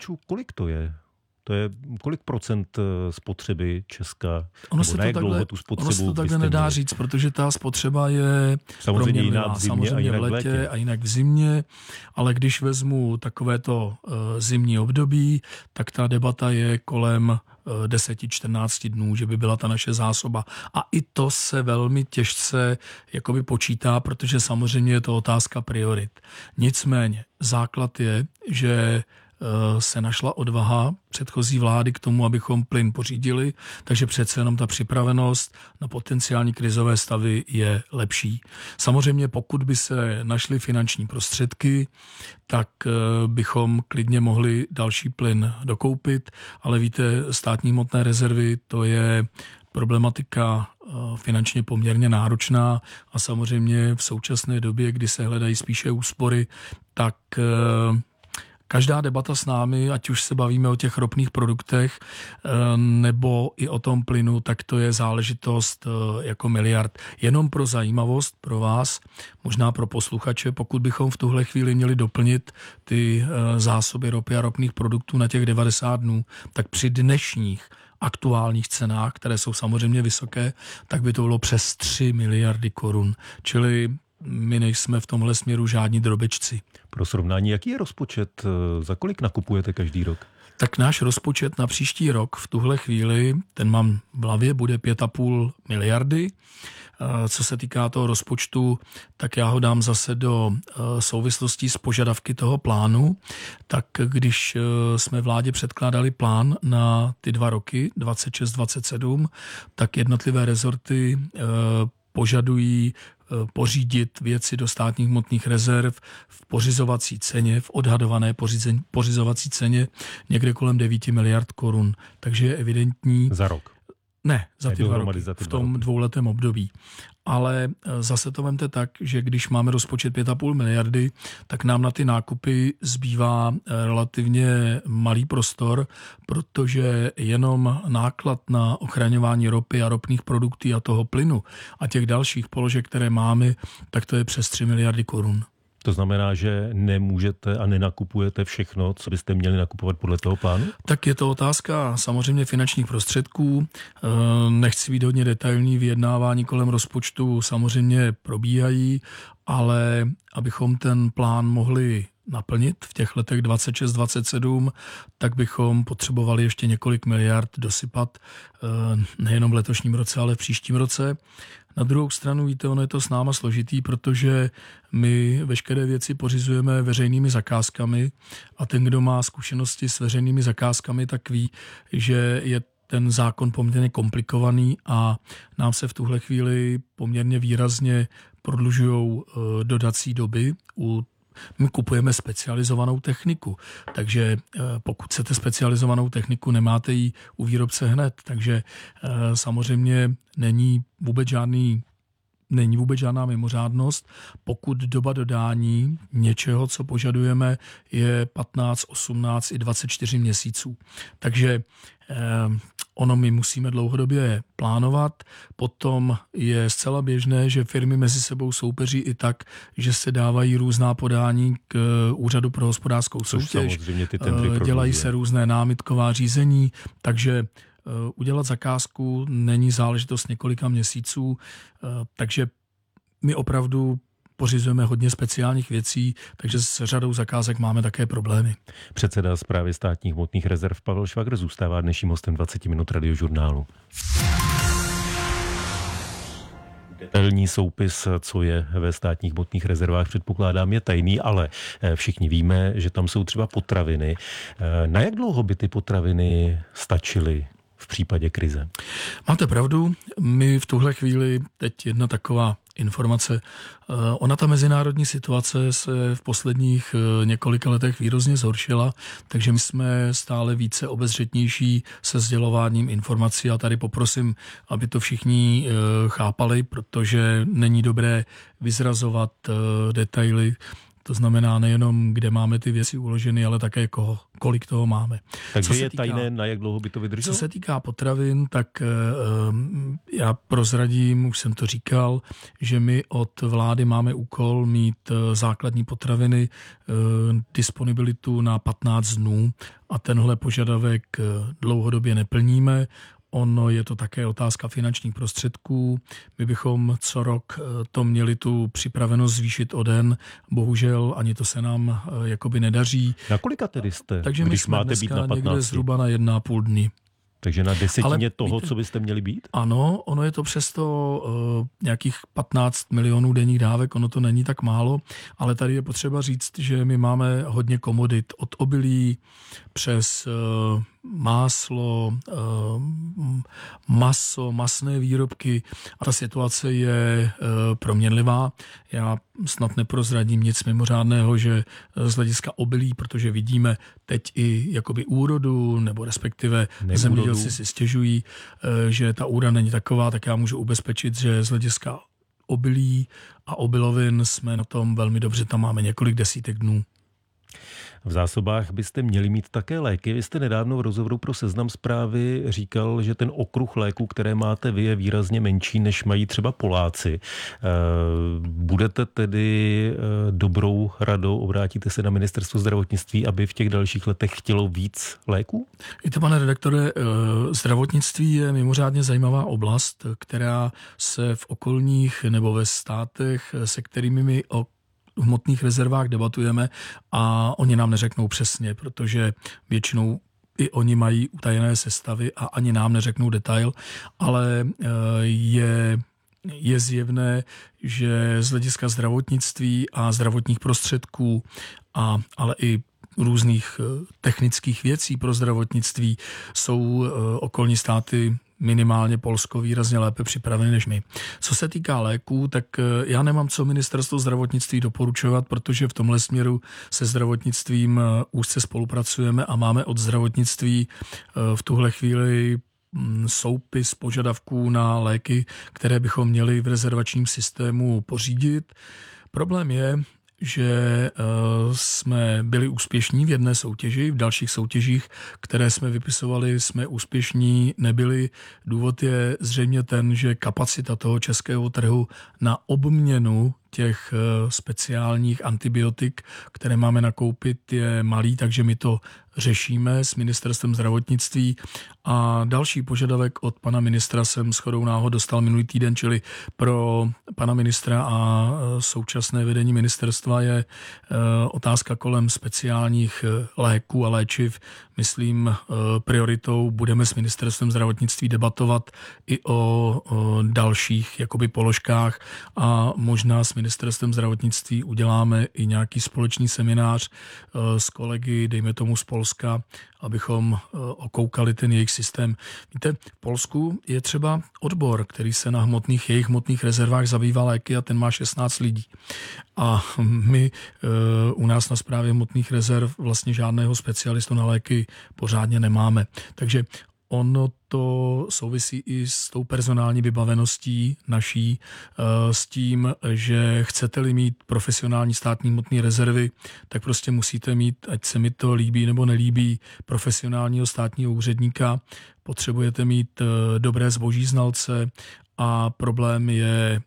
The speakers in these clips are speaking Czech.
kolik to je? To je kolik procent spotřeby Česka? Ono se to takhle nedá říct, protože ta spotřeba je samozřejmě jiná samozřejmě v létě a jinak v zimě, ale když vezmu takovéto zimní období, tak ta debata je kolem 10-14 dnů, že by byla ta naše zásoba. A i to se velmi těžce jakoby počítá, protože samozřejmě je to otázka priorit. Nicméně základ je, že se našla odvaha předchozí vlády k tomu, abychom plyn pořídili, takže přece jenom ta připravenost na potenciální krizové stavy je lepší. Samozřejmě pokud by se našly finanční prostředky, tak bychom klidně mohli další plyn dokoupit, ale víte, státní hmotné rezervy, to je problematika finančně poměrně náročná a samozřejmě v současné době, kdy se hledají spíše úspory, tak každá debata s námi, ať už se bavíme o těch ropných produktech nebo i o tom plynu, tak to je záležitost jako miliard. Jenom pro zajímavost pro vás, možná pro posluchače, pokud bychom v tuhle chvíli měli doplnit ty zásoby ropy a ropných produktů na těch 90 dnů, tak při dnešních aktuálních cenách, které jsou samozřejmě vysoké, tak by to bylo přes 3 miliardy korun. Čili my nejsme v tomhle směru žádní drobečci. Pro srovnání, jaký je rozpočet? Za kolik nakupujete každý rok? Tak náš rozpočet na příští rok v tuhle chvíli, ten mám v hlavě, bude 5,5 miliardy. Co se týká toho rozpočtu, tak já ho dám zase do souvislostí s požadavky toho plánu. Tak když jsme vládě předkládali plán na ty 2 roky, 26-27, tak jednotlivé rezorty požadují pořídit věci do státních hmotných rezerv v pořizovací ceně, v odhadované pořizovací ceně někde kolem 9 miliard korun. Takže je evidentní... Za rok? Ne, za ty 2 roky, v tom dvouletém období. Ale zase to vemte tak, že když máme rozpočet 5,5 miliardy, tak nám na ty nákupy zbývá relativně malý prostor, protože jenom náklad na ochraňování ropy a ropných produktů a toho plynu a těch dalších položek, které máme, tak to je přes 3 miliardy korun. To znamená, že nemůžete a nenakupujete všechno, co byste měli nakupovat podle toho plánu? Tak je to otázka samozřejmě finančních prostředků. Nechci být hodně detailní, vyjednávání kolem rozpočtu samozřejmě probíhají, ale abychom ten plán mohli naplnit v těch letech 26-27, tak bychom potřebovali ještě několik miliard dosypat nejenom v letošním roce, ale v příštím roce. Na druhou stranu, víte, ono je to s náma složitý, protože my veškeré věci pořizujeme veřejnými zakázkami a ten, kdo má zkušenosti s veřejnými zakázkami, tak ví, že je ten zákon poměrně komplikovaný a nám se v tuhle chvíli poměrně výrazně prodlužují dodací doby. My kupujeme specializovanou techniku, takže pokud chcete specializovanou techniku, nemáte ji u výrobce hned, takže samozřejmě není vůbec žádná mimořádnost, pokud doba dodání něčeho, co požadujeme, je 15, 18 i 24 měsíců. Takže ono my musíme dlouhodobě plánovat, potom je zcela běžné, že firmy mezi sebou soupeří i tak, že se dávají různá podání k Úřadu pro hospodářskou soutěž, dělají se různé námitková řízení, takže udělat zakázku není záležitost několika měsíců, takže my opravdu pořizujeme hodně speciálních věcí, takže s řadou zakázek máme také problémy. Předseda Správy státních hmotných rezerv Pavel Švagr zůstává dnešním hostem 20 minut Radiožurnálu. Detailní soupis, co je ve státních hmotných rezervách, předpokládám, je tajný, ale všichni víme, že tam jsou třeba potraviny. Na jak dlouho by ty potraviny stačily v případě krize? Máte pravdu, my v tuhle chvíli, teď jedna taková informace, ona ta mezinárodní situace se v posledních několika letech výrazně zhoršila, takže my jsme stále více obezřetnější se sdělováním informací a tady poprosím, aby to všichni chápali, protože není dobré vyzrazovat detaily. To znamená nejenom, kde máme ty věci uloženy, ale také kolik toho máme. Takže je tajné, na jak dlouho by to vydrželo? Co se týká potravin, tak já prozradím, už jsem to říkal, že my od vlády máme úkol mít základní potraviny, disponibilitu na 15 dnů a tenhle požadavek dlouhodobě neplníme. Ono je to také otázka finančních prostředků. My bychom co rok to měli tu připravenost zvýšit o den. Bohužel ani to se nám jakoby nedaří. Na kolika tedy jste, takže když máte být na 15? Někde zhruba na 1,5 dny. Takže na desetině toho, co byste měli být? Ano, ono je to přesto nějakých 15 milionů denních dávek, ono to není tak málo, ale tady je potřeba říct, že my máme hodně komodit od obilí přes máslo, maso, masné výrobky a ta situace je proměnlivá. Já snad neprozradím nic mimořádného, že z hlediska obilí, protože vidíme teď i jakoby úrodu, nebo respektive zemědělci si stěžují, že ta úroda není taková, tak já můžu ubezpečit, že z hlediska obilí a obilovin jsme na tom velmi dobře, tam máme několik desítek dnů. V zásobách byste měli mít také léky. Vy jste nedávno v rozhovoru pro Seznam Zprávy říkal, že ten okruh léků, které máte vy, je výrazně menší, než mají třeba Poláci. Budete tedy dobrou radou, obrátíte se na ministerstvo zdravotnictví, aby v těch dalších letech chtělo víc léků? Víte, pane redaktore, zdravotnictví je mimořádně zajímavá oblast, která se v okolních nebo ve státech, se kterými my o hmotných rezervách debatujeme a oni nám neřeknou přesně, protože většinou i oni mají utajené sestavy a ani nám neřeknou detail, ale je zjevné, že z hlediska zdravotnictví a zdravotních prostředků, ale i různých technických věcí pro zdravotnictví jsou okolní státy, minimálně Polsko, výrazně lépe připraveny než my. Co se týká léků, tak já nemám co ministerstvo zdravotnictví doporučovat, protože v tomhle směru se zdravotnictvím úzce spolupracujeme a máme od zdravotnictví v tuhle chvíli soupis požadavků na léky, které bychom měli v rezervačním systému pořídit. Problém je, že jsme byli úspěšní v jedné soutěži, v dalších soutěžích, které jsme vypisovali, jsme úspěšní nebyli. Důvod je zřejmě ten, že kapacita toho českého trhu na obměnu těch speciálních antibiotik, které máme nakoupit, je malý, takže my to řešíme s ministerstvem zdravotnictví. A další požadavek od pana ministra jsem shodou náhod dostal minulý týden, čili pro pana ministra a současné vedení ministerstva je otázka kolem speciálních léků a léčiv. Myslím, prioritou budeme s ministerstvem zdravotnictví debatovat i o dalších jakoby položkách a možná s ministerstvem zdravotnictví uděláme i nějaký společný seminář s kolegy, dejme tomu z Polska, abychom okoukali ten jejich systém. Víte, v Polsku je třeba odbor, který se na jejich hmotných rezervách zabývá léky a ten má 16 lidí. A my u nás na správě hmotných rezerv vlastně žádného specialistu na léky pořádně nemáme. Takže ono to souvisí i s tou personální vybaveností naší, s tím, že chcete-li mít profesionální státní hmotné rezervy, tak prostě musíte mít, ať se mi to líbí nebo nelíbí, profesionálního státního úředníka, potřebujete mít dobré zboží znalce a problém je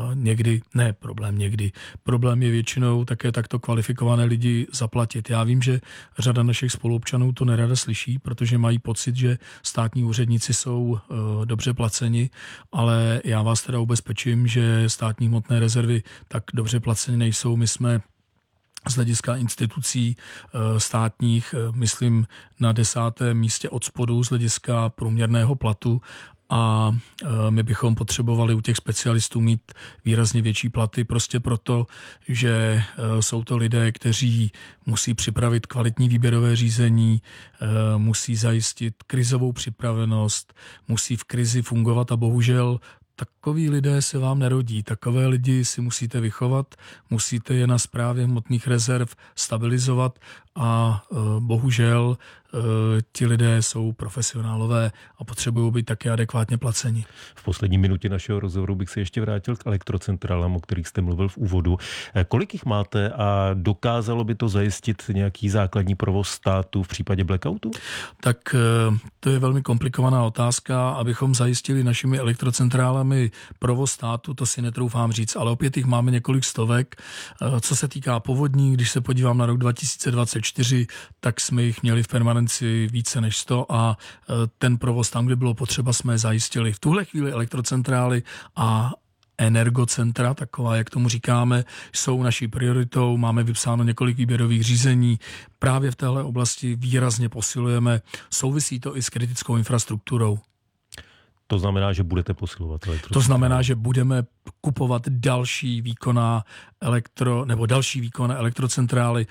problém je většinou také takto kvalifikované lidi zaplatit. Já vím, že řada našich spoluobčanů to nerada slyší, protože mají pocit, že státní úředníci jsou dobře placeni, ale já vás teda ubezpečím, že státní hmotné rezervy tak dobře placeni nejsou. My jsme z hlediska institucí státních, myslím, na 10. místě od spodu z hlediska průměrného platu a my bychom potřebovali u těch specialistů mít výrazně větší platy prostě proto, že jsou to lidé, kteří musí připravit kvalitní výběrové řízení, musí zajistit krizovou připravenost, musí v krizi fungovat a bohužel takoví lidé se vám nerodí. Takové lidi si musíte vychovat, musíte je na správě hmotných rezerv stabilizovat a bohužel ti lidé jsou profesionálové a potřebují být také adekvátně placeni. V poslední minutě našeho rozhovoru bych se ještě vrátil k elektrocentrálám, o kterých jste mluvil v úvodu. Kolik jich máte a dokázalo by to zajistit nějaký základní provoz státu v případě blackoutu? Tak to je velmi komplikovaná otázka. Abychom zajistili našimi elektrocentrálami provoz státu, to si netroufám říct, ale opět jich máme několik stovek. Co se týká povodní, když se podívám na rok 2024, tak jsme jich měli v permanenci více než 100 a ten provoz tam, kde bylo potřeba, jsme zajistili. V tuhle chvíli elektrocentrály a energocentra, taková, jak tomu říkáme, jsou naší prioritou. Máme vypsáno několik výběrových řízení. Právě v téhle oblasti výrazně posilujeme. Souvisí to i s kritickou infrastrukturou. To znamená, že budete posilovat elektrocentrálky? To znamená, že budeme kupovat další výkonné elektrocentrály.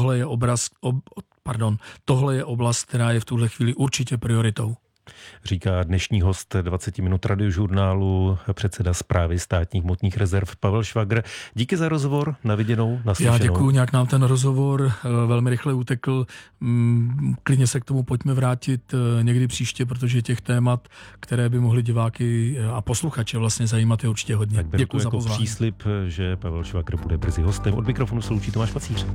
Tohle je oblast, která je v tuhle chvíli určitě prioritou. Říká dnešní host 20 minut radiožurnálu, předseda Správy státních hmotných rezerv Pavel Švagr. Díky za rozhovor, na viděnou, naslyšenou. Já děkuju, nějak nám ten rozhovor velmi rychle utekl. Klidně se k tomu pojďme vrátit někdy příště, protože těch témat, které by mohly diváky a posluchače vlastně zajímat, je určitě hodně. Tak děkuju za pozvání. Příslib, že Pavel Švagr bude brzy hostem. Od mikrofonu se loučí Tomáš Pacíř.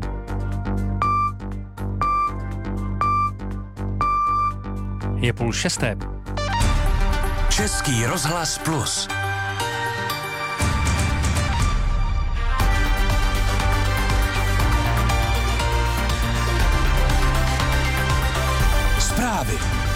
Je 5:30. Český rozhlas Plus. Zprávy.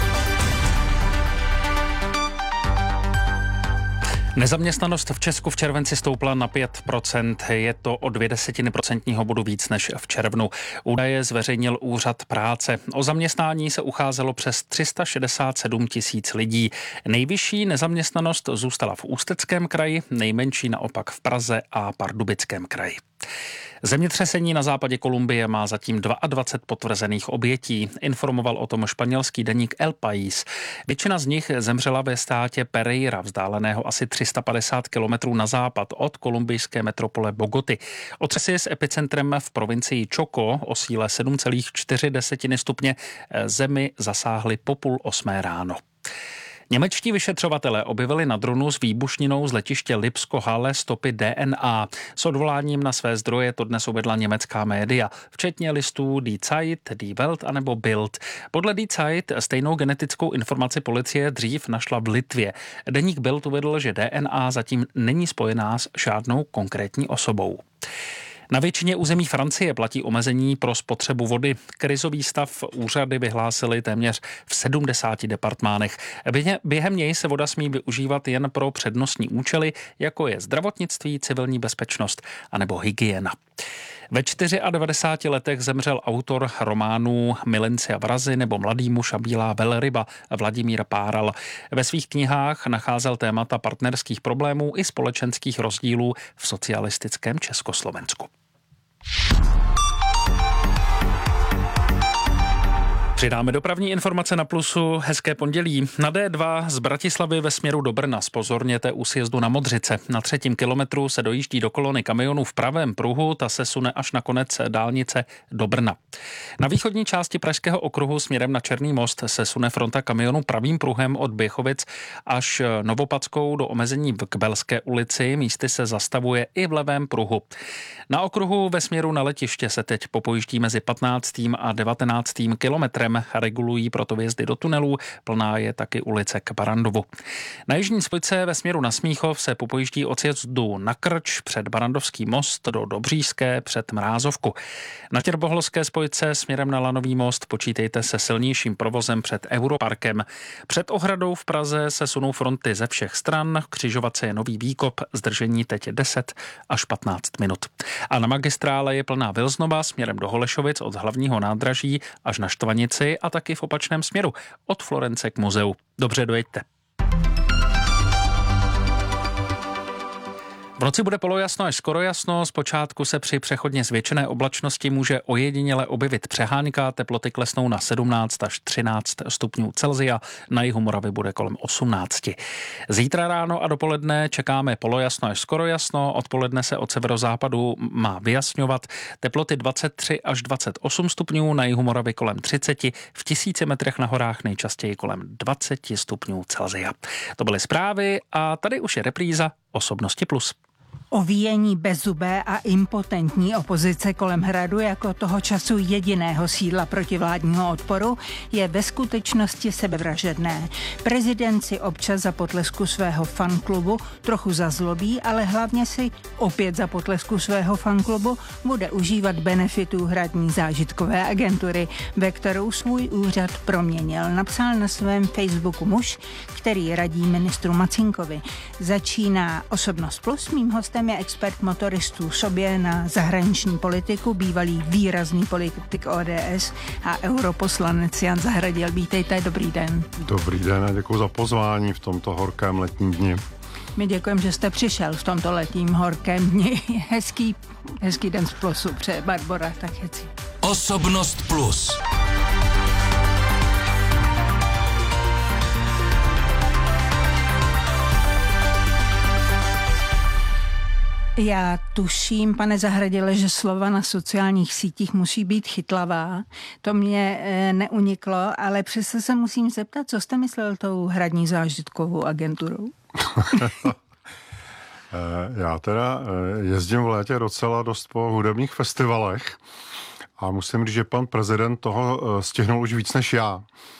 Nezaměstnanost v Česku v červenci stoupla na 5%. Je to o 0,2% bodu víc než v červnu. Údaje zveřejnil Úřad práce. O zaměstnání se ucházelo přes 367 000 lidí. Nejvyšší nezaměstnanost zůstala v Ústeckém kraji, nejmenší naopak v Praze a Pardubickém kraji. Zemětřesení na západě Kolumbie má zatím 22 potvrzených obětí. Informoval o tom španělský deník El País. Většina z nich zemřela ve státě Pereira, vzdáleného asi 350 kilometrů na západ od kolumbijské metropole Bogoty. Otřesy s epicentrem v provincii Chocó o síle 7,4 stupně zemi zasáhly po 7:30 ráno. Němečtí vyšetřovatelé objevili na dronu s výbušninou z letiště Lipsko-Halle stopy DNA. S odvoláním na své zdroje to dnes uvedla německá média, včetně listů Die Zeit, Die Welt anebo Bild. Podle Die Zeit stejnou genetickou informaci policie dřív našla v Litvě. Deník Bild uvedl, že DNA zatím není spojená s žádnou konkrétní osobou. Na většině území Francie platí omezení pro spotřebu vody. Krizový stav úřady vyhlásily téměř v 70 departmánech. Během něj se voda smí využívat jen pro přednostní účely, jako je zdravotnictví, civilní bezpečnost anebo hygiena. Ve 94 letech zemřel autor románů Milenci a vrazi nebo Mladý muž a bílá velryba Vladimír Páral. Ve svých knihách nacházel témata partnerských problémů i společenských rozdílů v socialistickém Československu. Přidáme dopravní informace na Plusu. Hezké pondělí. Na D2 z Bratislavy ve směru do Brna zpozorněte u sjezdu na Modřice. Na 3. kilometru se dojíždí do kolony kamionů v pravém pruhu, ta se sune až na konec dálnice do Brna. Na východní části Pražského okruhu směrem na Černý most se sune fronta kamionů pravým pruhem od Běchovic až Novopadskou do omezení v Kbelské ulici. Místy se zastavuje i v levém pruhu. Na okruhu ve směru na letiště se teď popojíždí mezi 15. a 19. kilometrem. Regulují proto vjezdy do tunelů, plná je taky ulice k Barandovu. Na jižní spojce ve směru na Smíchov se popojíždí od sjezdu na Krč před Barandovský most do Dobřížské před Mrázovku. Na Těrboholské spojce směrem na Lanový most počítejte se silnějším provozem před Europarkem. Před ohradou v Praze se sunou fronty ze všech stran, křižovatce je Nový Výkop, zdržení teď 10 až 15 minut. A na magistrále je plná Vilznova směrem do Holešovic od hlavního nádraží až na Štvanici a taky v opačném směru od Florence k muzeu. Dobře dojeďte. V noci bude polojasno až skoro jasno, zpočátku se při přechodně zvětšené oblačnosti může ojediněle objevit přehánka, teploty klesnou na 17 až 13 stupňů Celsia, na jihu Moravy bude kolem 18. Zítra ráno a dopoledne čekáme polojasno až skoro jasno, odpoledne se od severozápadu má vyjasňovat, teploty 23 až 28 stupňů, na jihu Moravy kolem 30, v 1000 metrech na horách nejčastěji kolem 20 stupňů Celsia. To byly zprávy a tady už je repríza Osobnosti plus. Ovíjení bezzubé a impotentní opozice kolem hradu jako toho času jediného sídla protivládního odporu je ve skutečnosti sebevražedné. Prezident si občas za potlesku svého fanklubu trochu zazlobí, ale hlavně si opět za potlesku svého fanklubu bude užívat benefitů hradní zážitkové agentury, ve kterou svůj úřad proměnil. Napsal na svém Facebooku muž, který radí ministru Macinkovi. Začíná Osobnost plus, mým hostem je expert motoristů sobě na zahraniční politiku, bývalý výrazný politik ODS a europoslanec Jan Zahradil. Vítejte, dobrý den. Dobrý den a děkuji za pozvání v tomto horkém letním dni. My děkujeme, že jste přišel v tomto letním horkém dni. Hezký den z plusu, přeje Barbora Tacheci. Osobnost plus. Já tuším, pane Zahradile, že slova na sociálních sítích musí být chytlavá. To mě neuniklo, ale přesto se musím zeptat, co jste myslel tou hradní zážitkovou agenturou? Já teda jezdím v létě docela dost po hudebních festivalech a musím říct, že pan prezident toho stihnul už víc než já.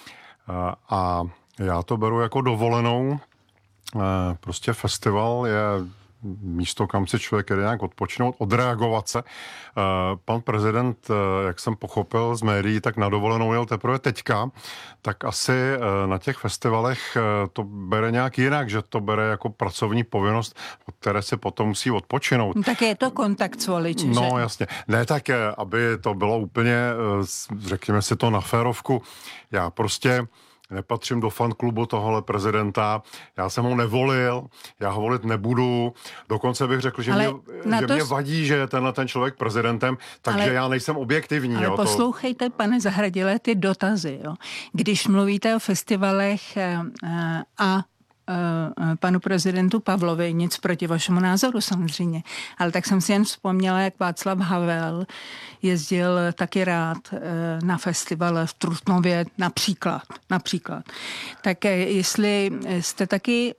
A já to beru jako dovolenou. Prostě festival je místo, kam si člověk jde nějak odpočinout, odreagovat se. Pan prezident, jak jsem pochopil z médií, tak na dovolenou jel teprve teďka, tak asi na těch festivalech to bere nějak jinak, že to bere jako pracovní povinnost, od které se potom musí odpočinout. Tak je to kontakt s voliči, No že? jasně. Ne tak, aby to bylo úplně, řekněme si to na férovku. Já prostě nepatřím do fanklubu tohohle prezidenta, já jsem ho nevolil, já ho volit nebudu, dokonce bych řekl, že mě vadí, že je tenhle ten člověk prezidentem, takže já nejsem objektivní. Ale poslouchejte, pane Zahradile, ty dotazy. Jo. Když mluvíte o festivalech a panu prezidentu Pavlovi, nic proti vašemu názoru samozřejmě, ale tak jsem si jen vzpomněla, jak Václav Havel jezdil taky rád na festivale v Trutnově například. Tak jestli jste taky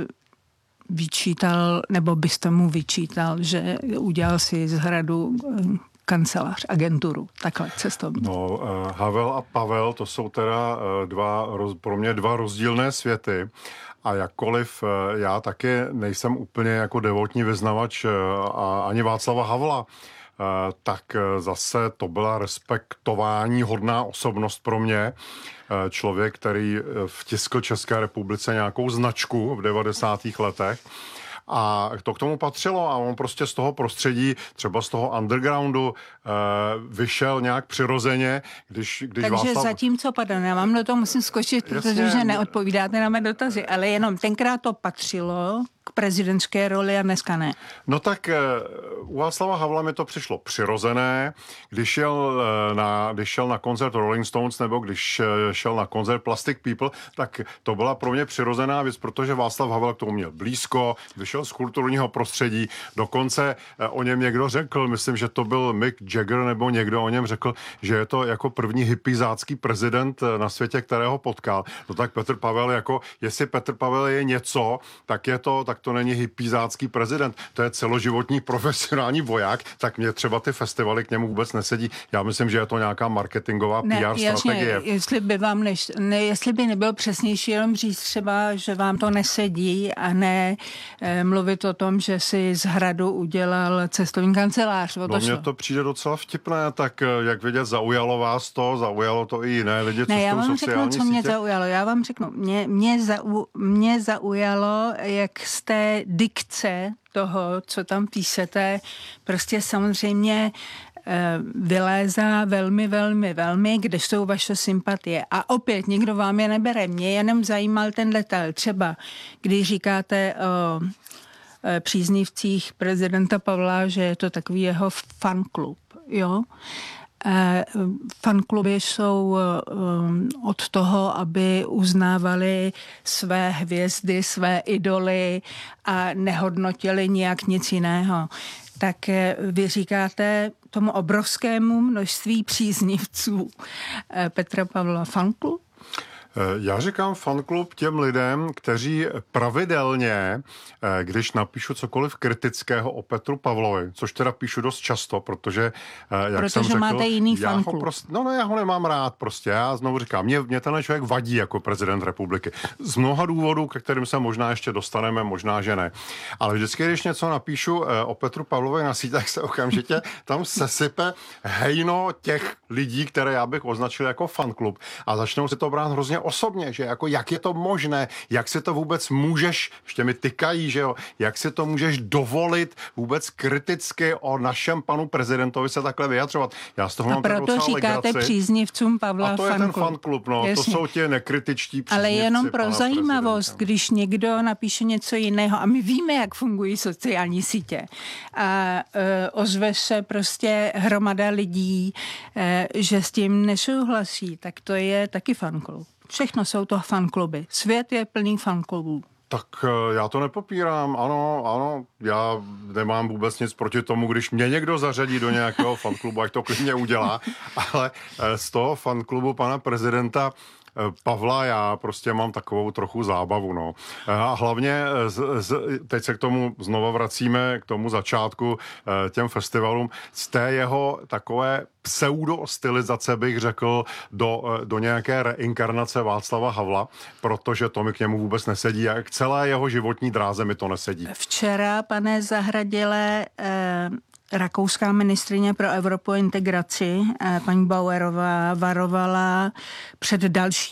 vyčítal, nebo byste mu vyčítal, že udělal si z hradu kancelář, agenturu, takhle cestovní. No, Havel a Pavel, to jsou teda pro mě dva rozdílné světy. A jakkoliv já taky nejsem úplně jako devotní vyznavač ani Václava Havla, tak zase to byla respektování hodná osobnost pro mě. Člověk, který vtiskl České republice nějakou značku v 90. letech. A to k tomu patřilo a on prostě z toho prostředí, třeba z toho undergroundu, vyšel nějak přirozeně, když Takže Václav... zatímco, pardon, já vám do toho musím skočit, protože neodpovídáte na mé dotazy, ale jenom tenkrát to patřilo k prezidentské roli a dneska ne. No tak u Václava Havla mi to přišlo přirozené, když šel na koncert Rolling Stones nebo když šel na koncert Plastic People, tak to byla pro mě přirozená věc, protože Václav Havel k tomu měl blízko, vyšel z kulturního prostředí, dokonce o něm někdo řekl, myslím, že to byl Mick Jagger nebo někdo o něm řekl, že je to jako první hippizácký prezident na světě, kterého potkal. No tak Petr Pavel, jako jestli Petr Pavel je něco, tak to není hippizácký prezident, to je celoživotní profesionální voják, tak mě třeba ty festivaly k němu vůbec nesedí. Já myslím, že je to nějaká marketingová PR strategie. Jestli by nebylo přesnější jenom říct třeba, že vám to nesedí a ne mluvit o tom, že si z hradu udělal cestovní kancelář. No mně to přijde docela vtipné, tak jak vidět, zaujalo to i jiné lidi, co já vám řeknu, co mě sítě. zaujalo. Já vám řeknu, mě zaujalo, jak z té dikce toho, co tam píšete, prostě samozřejmě vylézá velmi, velmi, velmi, kde jsou vaše sympatie. A opět nikdo vám je nebere. Mě jenom zajímal ten detail. Třeba, když říkáte příznivcích prezidenta Pavla, že je to takový jeho fanklub, jo. Fankluby jsou od toho, aby uznávali své hvězdy, své idoly a nehodnotili nijak nic jiného. Tak vy říkáte tomu obrovskému množství příznivců Petra Pavla fanklub? Já říkám fanklub těm lidem, kteří pravidelně, když napíšu cokoliv kritického o Petru Pavlovi, což teda píšu dost často, protože, jak jsem řekl, máte jiný fanklub. Já ho nemám rád prostě. Já znovu říkám, mě tenhle člověk vadí jako prezident republiky. Z mnoha důvodů, ke kterým se možná ještě dostaneme, možná, že ne. Ale vždycky, když něco napíšu o Petru Pavlovi na sítích, se okamžitě tam sesype hejno těch lidí, které já bych označil jako fanklub. A začnou si to brát hrozně osobně, že jako jak je to možné, jak si to vůbec můžeš, ještě mi tykají, že jo, jak si to můžeš dovolit vůbec kriticky o našem panu prezidentovi se takhle vyjadřovat. Já z toho mám proto docela říkáte legraci. příznivcům Pavla A to je ten fanklub, no, Jasně. to jsou ti nekritičtí příznivci. Ale jenom pro pana zajímavost, prezidenta. když někdo napíše něco jiného, a my víme, jak fungují sociální sítě, a ozve se prostě hromada lidí, že s tím nesouhlasí, tak to je taky fanklub. Všechno jsou to fankluby. Svět je plný fanklubů. Tak já to nepopírám, ano, já nemám vůbec nic proti tomu, když mě někdo zařadí do nějakého fanklubu, ať to klidně udělá, ale z toho fanklubu pana prezidenta Pavla já prostě mám takovou trochu zábavu, no. A hlavně teď se k tomu znova vracíme, k tomu začátku, těm festivalům, z té jeho takové pseudo-stylizace bych řekl do nějaké reinkarnace Václava Havla, protože to mi k němu vůbec nesedí a k celé jeho životní dráze mi to nesedí. Včera, pane Zahradile, rakouská ministryně pro Evropu a integraci, paní Bauerová, varovala před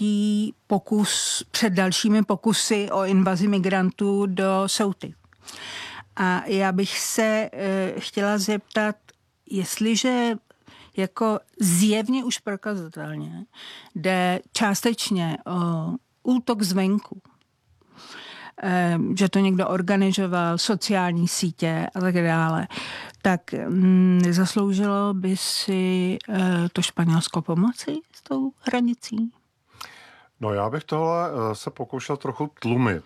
dalšími pokusy o invazi migrantů do Ceuty. A já bych se chtěla zeptat, jestliže jako zjevně už prokazatelně jde částečně o útok zvenku, že to někdo organizoval, sociální sítě a tak dále, tak zasloužilo by si to Španělsko pomoci s tou hranicí? No já bych tohle se pokoušel trochu tlumit.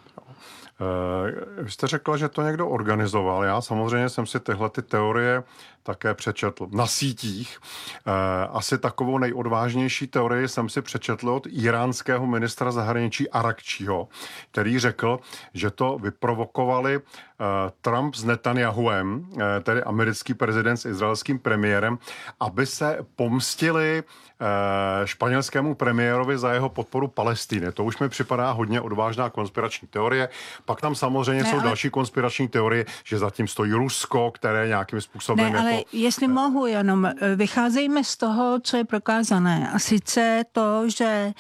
Vy jste řekla, že to někdo organizoval. Já samozřejmě jsem si tyhle ty teorie také přečetl na sítích. Asi takovou nejodvážnější teorii jsem si přečetl od iránského ministra zahraničí Arakčího, který řekl, že to vyprovokovali Trump s Netanyahuem, tedy americký prezident s izraelským premiérem, aby se pomstili španělskému premiérovi za jeho podporu Palestiny. To už mi připadá hodně odvážná konspirační teorie. Pak tam samozřejmě jsou další konspirační teorie, že zatím stojí Rusko, které nějakým způsobem ale jestli mohu, jenom vycházejme z toho, co je prokázané. A sice to, že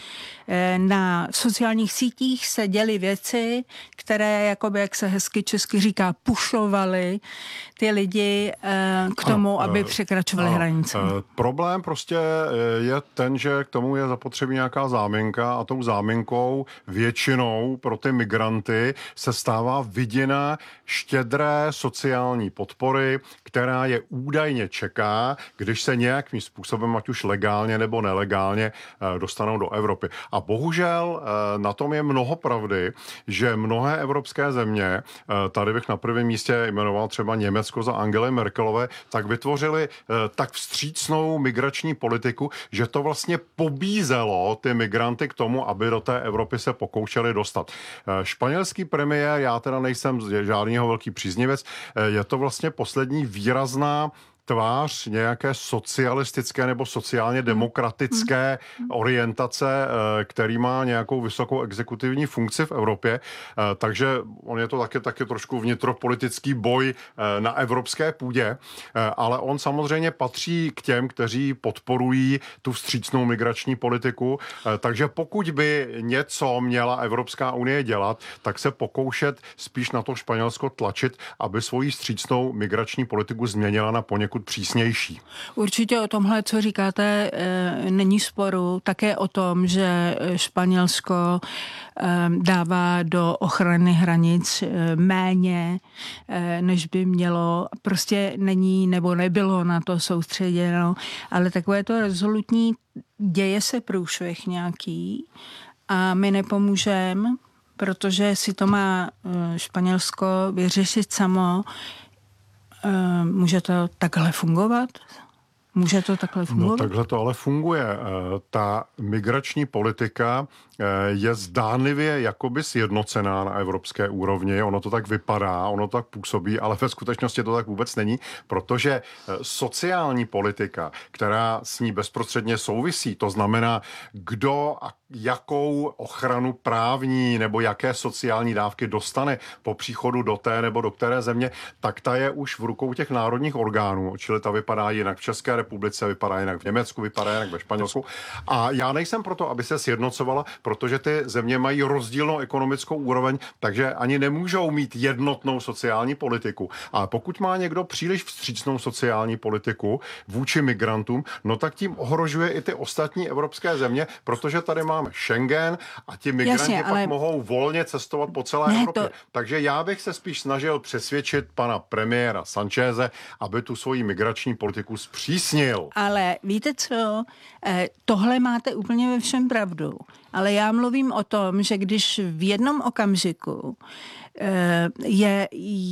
na sociálních sítích se děly věci, které, jakoby, jak se hezky česky říká, pušovaly ty lidi k tomu, aby překračovali hranice. Problém prostě je ten, že k tomu je zapotřebí nějaká záminka a tou záminkou většinou pro ty migranty se stává vidina štědré sociální podpory, která je údajně čeká, když se nějakým způsobem, ať už legálně nebo nelegálně, dostanou do Evropy. A bohužel na tom je mnoho pravdy, že mnohé evropské země, tady bych na prvním místě jmenoval třeba Německo za Angely Merkelové, tak vytvořili tak vstřícnou migrační politiku, že to vlastně pobízelo ty migranty k tomu, aby do té Evropy se pokoušeli dostat. Španělský premiér, já teda nejsem žádnýho velký příznivec, je to vlastně poslední výrazná tvář nějaké socialistické nebo sociálně demokratické orientace, který má nějakou vysokou exekutivní funkci v Evropě. Takže on je to taky trošku vnitropolitický boj na evropské půdě, ale on samozřejmě patří k těm, kteří podporují tu vstřícnou migrační politiku. Takže pokud by něco měla Evropská unie dělat, tak se pokoušet spíš na to Španělsko tlačit, aby svoji vstřícnou migrační politiku změnila na poněkud poněkud přísnější. Určitě o tomhle, co říkáte, není sporu. Také o tom, že Španělsko dává do ochrany hranic méně, než by mělo. Prostě není nebo nebylo na to soustředěno, ale takové to rezolutní, děje se průšvih nějaký a my nepomůžeme, protože si to má Španělsko vyřešit samo. Může to takhle fungovat? Může to takhle fungovat? No takhle to ale funguje. Ta migrační politika je zdánlivě jakoby sjednocená na evropské úrovni. Ono to tak vypadá, ono tak působí, ale ve skutečnosti to tak vůbec není, protože sociální politika, která s ní bezprostředně souvisí, to znamená, kdo a jakou ochranu právní nebo jaké sociální dávky dostane po příchodu do té nebo do které země, tak ta je už v rukou těch národních orgánů. Čili ta vypadá jinak v České republice, vypadá jinak v Německu, vypadá jinak ve Španělsku. A já nejsem proto, aby se sjednocovala, protože ty země mají rozdílnou ekonomickou úroveň, takže ani nemůžou mít jednotnou sociální politiku. A pokud má někdo příliš vstřícnou sociální politiku vůči migrantům, no tak tím ohrožuje i ty ostatní evropské země, protože tady máme Schengen a ti migranti pak mohou volně cestovat po celé Evropě. Takže já bych se spíš snažil přesvědčit pana premiéra Sancheze, aby tu svoji migrační politiku zpřísnil. Ale víte co? Tohle máte úplně ve všem pravdu. Ale já mluvím o tom, že když v jednom okamžiku je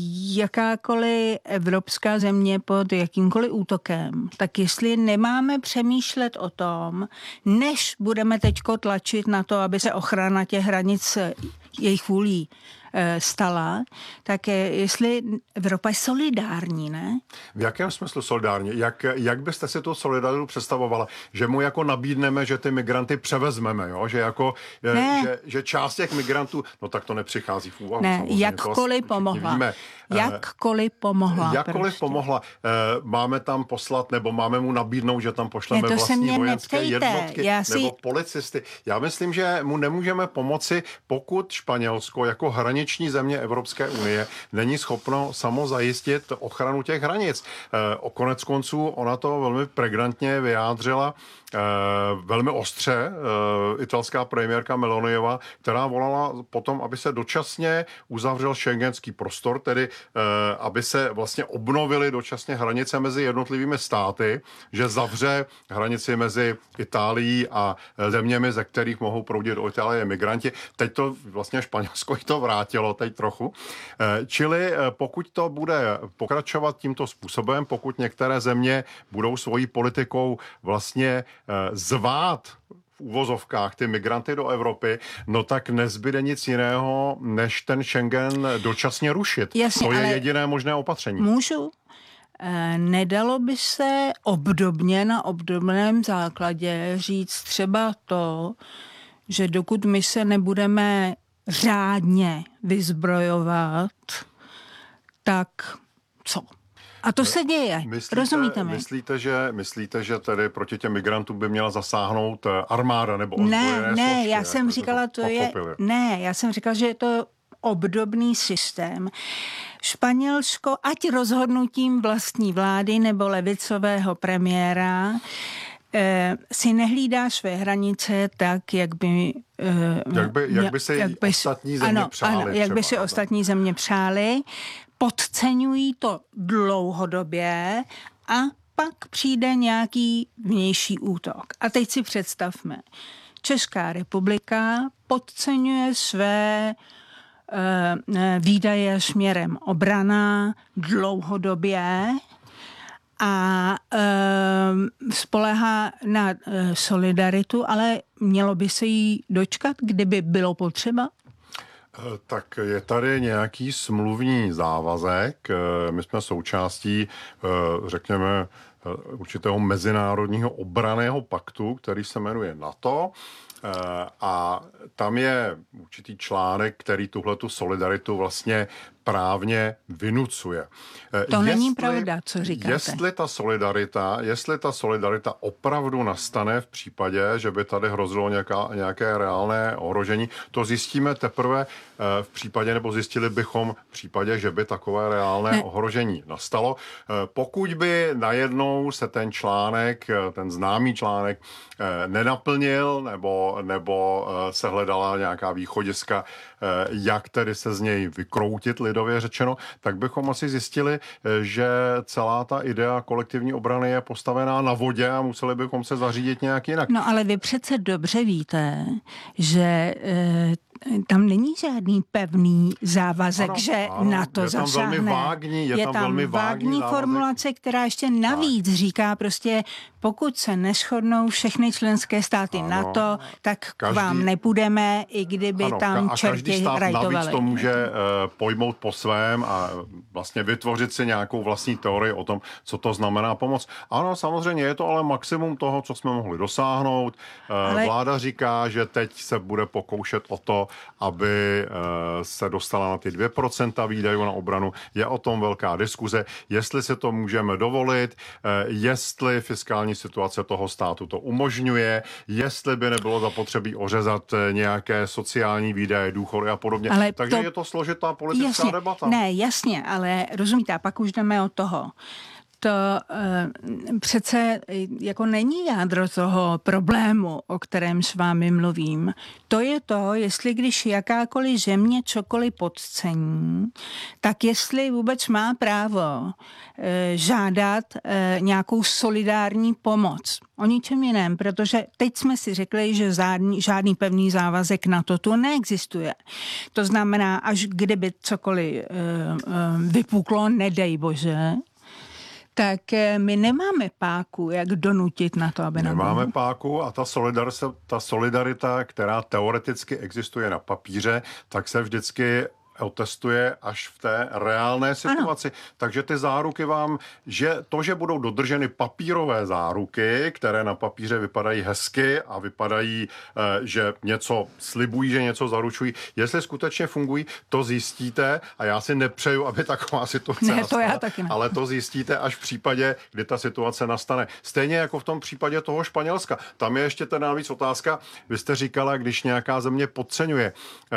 jakákoliv evropská země pod jakýmkoliv útokem, tak jestli nemáme přemýšlet o tom, než budeme teďko tlačit na to, aby se ochrana těch hranic jejich vůlí stala, tak jestli Evropa je solidární, ne? V jakém smyslu solidární? Jak byste si tu solidaritu představovala? Že mu jako nabídneme, že ty migranty převezmeme, jo? Že jako, že část těch migrantů, no tak to nepřichází v úvahu. Ne, jakkoliv pomohla. Jakkoliv pomohla. Jakkoliv pomohla. Máme tam poslat, nebo máme mu nabídnout, že tam pošleme vlastní vojenské jednotky nebo policisty. Já myslím, že mu nemůžeme pomoci, pokud Španělsko jako hraniční země Evropské unie není schopno samo zajistit ochranu těch hranic. O konec konců ona to velmi pregnantně vyjádřila velmi ostře italská premiérka Meloniová, která volala potom, aby se dočasně uzavřel schengenský prostor, tedy aby se vlastně obnovily dočasně hranice mezi jednotlivými státy, že zavře hranici mezi Itálií a zeměmi, ze kterých mohou proudit do Itálie migranti. Teď to vlastně Španělsko i to vrátilo, teď trochu. Čili pokud to bude pokračovat tímto způsobem, pokud některé země budou svojí politikou vlastně zvát v uvozovkách ty migranty do Evropy, no tak nezbyde nic jiného, než ten Schengen dočasně rušit. Jasně, to je jediné možné opatření. Můžu? Nedalo by se obdobně na obdobném základě říct třeba to, že dokud my se nebudeme řádně vyzbrojovat, tak co? A to se děje. Rozumíte mi? Myslíte, že tedy proti těm migrantům by měla zasáhnout armáda nebo ozbrojené složky? Ne, já jsem říkala, já jsem říkala, že je to obdobný systém. Španělsko, ať rozhodnutím vlastní vlády nebo levicového premiéra, si nehlídá své hranice tak, jak by si ostatní země přáli. Ano, jak by si ostatní země přáli. Podceňují to dlouhodobě a pak přijde nějaký vnější útok. A teď si představme, Česká republika podceňuje své výdaje směrem obrana dlouhodobě a spoléhá na solidaritu, ale mělo by se jí dočkat, kdyby bylo potřeba? Tak je tady nějaký smluvní závazek. My jsme součástí, řekněme, určitého mezinárodního obranného paktu, který se jmenuje NATO. A tam je určitý článek, který tuhletu solidaritu vlastně právně vynucuje. To není pravda, co říkáte. Jestli ta solidarita opravdu nastane v případě, že by tady hrozilo nějaké reálné ohrožení, to zjistíme teprve v případě, nebo zjistili bychom v případě, že by takové reálné ohrožení nastalo. Pokud by najednou se ten článek, ten známý článek nenaplnil, nebo se hledala nějaká východiska, jak tedy se z něj vykroutit, lidově řečeno, tak bychom asi zjistili, že celá ta idea kolektivní obrany je postavená na vodě a museli bychom se zařídit nějak jinak. No ale vy přece dobře víte, že tam není žádný pevný závazek, že NATO zasáhne. Je tam velmi vágní formulace, která ještě navíc říká prostě, pokud se neshodnou všechny členské státy NATO, tak k vám nepůjdeme, i kdyby tam čerti rajtovali. Navíc to může pojmout po svém a vlastně vytvořit si nějakou vlastní teorii o tom, co to znamená pomoc. Ano, samozřejmě je to ale maximum toho, co jsme mohli dosáhnout. Vláda říká, že teď se bude pokoušet o to, aby se dostala na ty 2% výdajů na obranu. Je o tom velká diskuze, jestli se to můžeme dovolit, jestli fiskální situace toho státu to umožňuje, jestli by nebylo zapotřebí ořezat nějaké sociální výdaje, důchody a podobně. Takže je to složitá politická debata. Ne, jasně, ale rozumíte, pak už jdeme od toho. To přece jako není jádro toho problému, o kterém s vámi mluvím. To je to, jestli když jakákoliv země cokoliv podcení, tak jestli vůbec má právo žádat nějakou solidární pomoc. O ničem jiném, protože teď jsme si řekli, že žádný pevný závazek na to tu neexistuje. To znamená, až kdyby cokoliv vypuklo, nedej bože, tak my nemáme páku, jak donutit na to, aby nemáme páku a ta solidarita, která teoreticky existuje na papíře, tak se vždycky otestuje až v té reálné situaci. Ano. Takže ty záruky že budou dodrženy papírové záruky, které na papíře vypadají hezky a vypadají, že něco slibují, že něco zaručují. Jestli skutečně fungují, to zjistíte a já si nepřeju, aby taková situace nastala, ale to zjistíte až v případě, kdy ta situace nastane. Stejně jako v tom případě toho Španělska. Tam je ještě teda navíc otázka, vy jste říkala, když nějaká země podceňuje.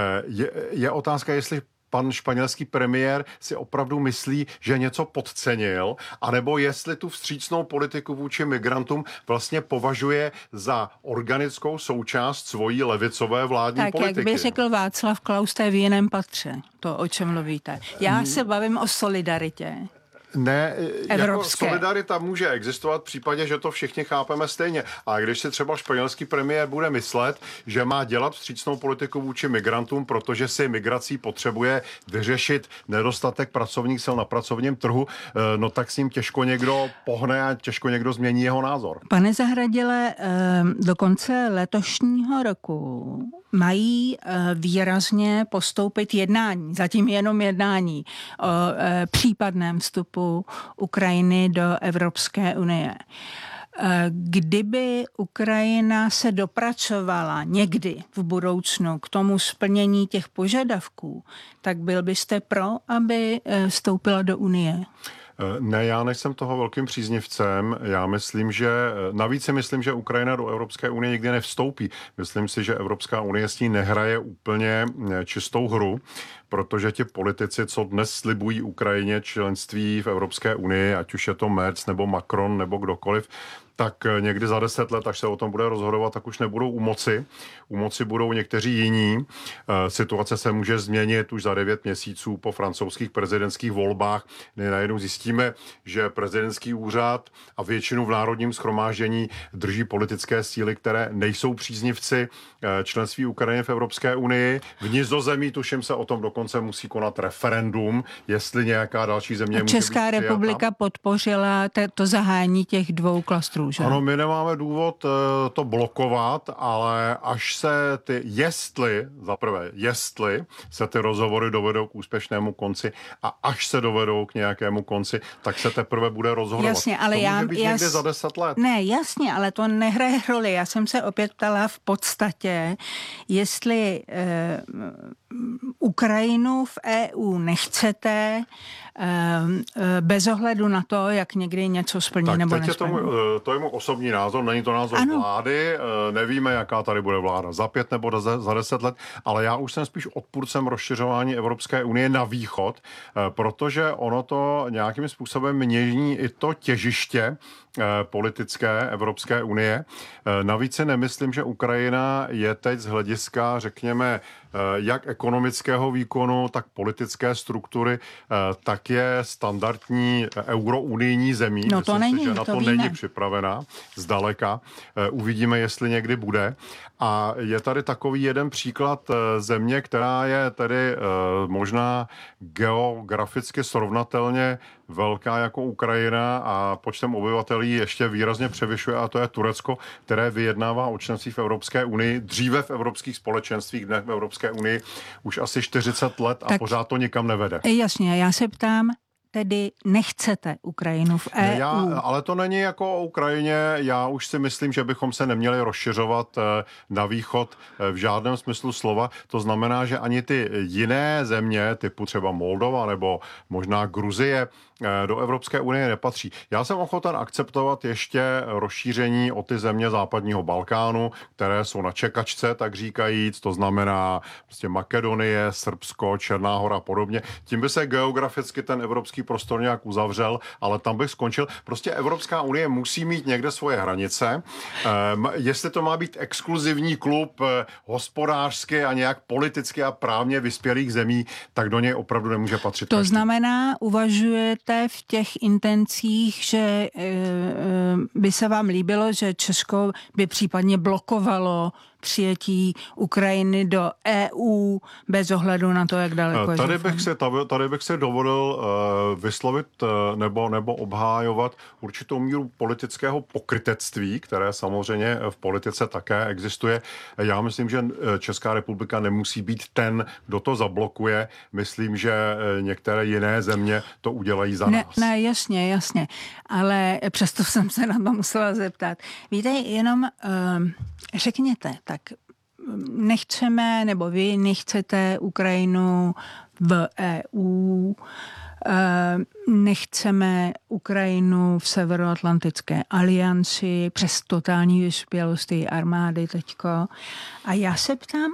Je otázka, jestli pan španělský premiér si opravdu myslí, že něco podcenil, anebo jestli tu vstřícnou politiku vůči migrantům vlastně považuje za organickou součást svojí levicové vládní politiky. Tak, jak by řekl Václav Klaus, to je v jiném patře, to, o čem mluvíte. Já se bavím o solidaritě. Ne, jako solidarita může existovat v případě, že to všichni chápeme stejně. A když si třeba španělský premiér bude myslet, že má dělat vstřícnou politiku vůči migrantům, protože si migrací potřebuje vyřešit nedostatek pracovních sil na pracovním trhu, no tak s ním těžko někdo pohne a těžko někdo změní jeho názor. Pane Zahradile, do konce letošního roku mají výrazně postoupit jednání, zatím jenom jednání o případném vstupu Ukrajiny do Evropské unie. Kdyby Ukrajina se dopracovala někdy v budoucnu k tomu splnění těch požadavků, tak byl byste pro, aby vstoupila do Unie? Ne, já nejsem toho velkým příznivcem. Navíc si myslím, že Ukrajina do Evropské unie nikdy nevstoupí. Myslím si, že Evropská unie s ní nehraje úplně čistou hru, protože ti politici, co dnes slibují Ukrajině členství v Evropské unii, ať už je to Merz nebo Macron nebo kdokoliv, tak někdy za 10 let, až se o tom bude rozhodovat, tak už nebudou u moci. U moci budou někteří jiní. Situace se může změnit už za 9 měsíců po francouzských prezidentských volbách, kdy najednou zjistíme, že prezidentský úřad a většinu v národním shromáždění drží politické síly, které nejsou příznivci členství Ukrajiny v Evropské unii. V Nizozemí, tuším, se o tom dokonce musí konat referendum, jestli nějaká další země může být Česká republika podpořila to zahájení těch 2 klastrů. smyslu, že? Ano, my nemáme důvod to blokovat, ale až se jestli se ty rozhovory dovedou k úspěšnému konci a až se dovedou k nějakému konci, tak se teprve bude rozhodovat. Jasně, ale to může být někdy za 10 let. Ne, jasně, ale to nehraje roli. Já jsem se opět ptala v podstatě, jestli Ukrajinu v EU nechcete bez ohledu na to, jak někdy něco splní tak nebo teď nesplní. to je můj osobní názor, není to názor vlády, nevíme, jaká tady bude vláda za 5 nebo za 10 let, ale já už jsem spíš odpůrcem rozšiřování Evropské unie na východ, protože ono to nějakým způsobem mění i to těžiště politické Evropské unie. Navíc si nemyslím, že Ukrajina je teď z hlediska, řekněme, jak ekonomického výkonu, tak politické struktury, tak je standardní eurounijní zemí. No to není, že na to není připravená zdaleka. Uvidíme, jestli někdy bude. A je tady takový jeden příklad země, která je tedy možná geograficky srovnatelně velká jako Ukrajina a počtem obyvatel ji ještě výrazně převyšuje, a to je Turecko, které vyjednává o členství v Evropské unii, dříve v evropských společenstvích, dnes v Evropské unii už asi 40 let a tak pořád to nikam nevede. Jasně, já se ptám, tedy nechcete Ukrajinu v EU. Ale to není jako o Ukrajině. Já už si myslím, že bychom se neměli rozšiřovat na východ v žádném smyslu slova. To znamená, že ani ty jiné země, typu třeba Moldova nebo možná Gruzie, do Evropské unie nepatří. Já jsem ochoten akceptovat ještě rozšíření o ty země západního Balkánu, které jsou na čekačce, tak říkajíc, to znamená prostě Makedonie, Srbsko, Černá Hora a podobně. Tím by se geograficky ten evropský prostor nějak uzavřel, ale tam bych skončil. Prostě Evropská unie musí mít někde svoje hranice. Jestli to má být exkluzivní klub hospodářsky a nějak politicky a právně vyspělých zemí, tak do něj opravdu nemůže patřit. To znamená, uvažujete v těch intencích, že by se vám líbilo, že Česko by případně blokovalo přijetí Ukrajiny do EU bez ohledu na to, jak daleko je. Tady bych si dovolil vyslovit nebo obhájovat určitou míru politického pokrytectví, které samozřejmě v politice také existuje. Já myslím, že Česká republika nemusí být ten, kdo to zablokuje. Myslím, že některé jiné země to udělají za nás. Ne, jasně. Ale přesto jsem se na to musela zeptat. Víte, jenom řekněte, tak nechceme, nebo vy nechcete Ukrajinu v EU, nechceme Ukrajinu v Severoatlantické alianci přes totální vyspělost její armády teďko. A já se ptám,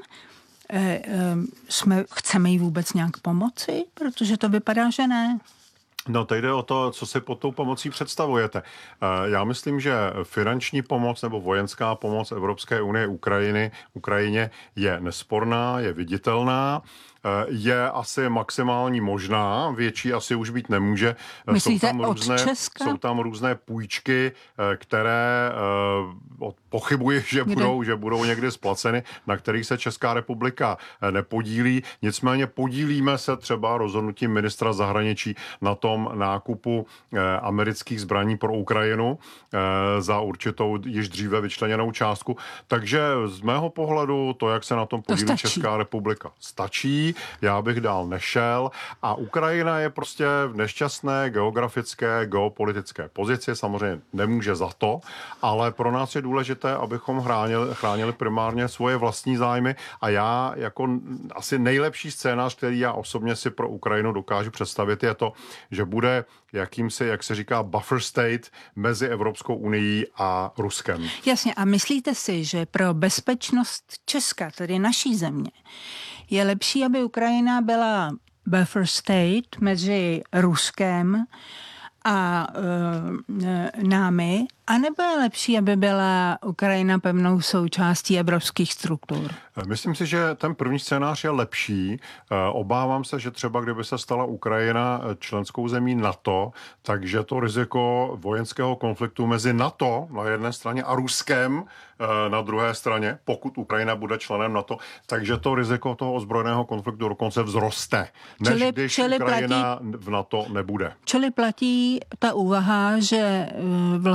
chceme jí vůbec nějak pomoci? Protože to vypadá, že ne. No, teď jde o to, co si pod tou pomocí představujete. Já myslím, že finanční pomoc nebo vojenská pomoc Evropské unie Ukrajině je nesporná, je viditelná, je asi maximální možná, větší asi už být nemůže. Myslíte od Česka? Jsou tam různé půjčky, které pochybuji, že budou někdy splaceny, na kterých se Česká republika nepodílí. Nicméně podílíme se třeba rozhodnutím ministra zahraničí na tom nákupu amerických zbraní pro Ukrajinu za určitou již dříve vyčleněnou částku. Takže z mého pohledu to, jak se na tom podílí Česká republika, stačí. Já bych dál nešel a Ukrajina je prostě v nešťastné geografické, geopolitické pozici, samozřejmě nemůže za to, ale pro nás je důležité, abychom chránili primárně svoje vlastní zájmy a já jako asi nejlepší scénář, který já osobně si pro Ukrajinu dokážu představit, je to, že bude jakýmsi, jak se říká, buffer state mezi Evropskou unií a Ruskem. Jasně, a myslíte si, že pro bezpečnost Česka, tedy naší země, je lepší, aby Ukrajina byla buffer state mezi Ruskem a námi, anebo je lepší, aby byla Ukrajina pevnou součástí evropských struktur? Myslím si, že ten první scénář je lepší. Obávám se, že třeba kdyby se stala Ukrajina členskou zemí NATO, takže to riziko vojenského konfliktu mezi NATO na jedné straně a Ruskem na druhé straně, pokud Ukrajina bude členem NATO, takže to riziko toho ozbrojeného konfliktu dokonce vzroste, než když Ukrajina v NATO nebude. Čili platí ta úvaha, že vlastně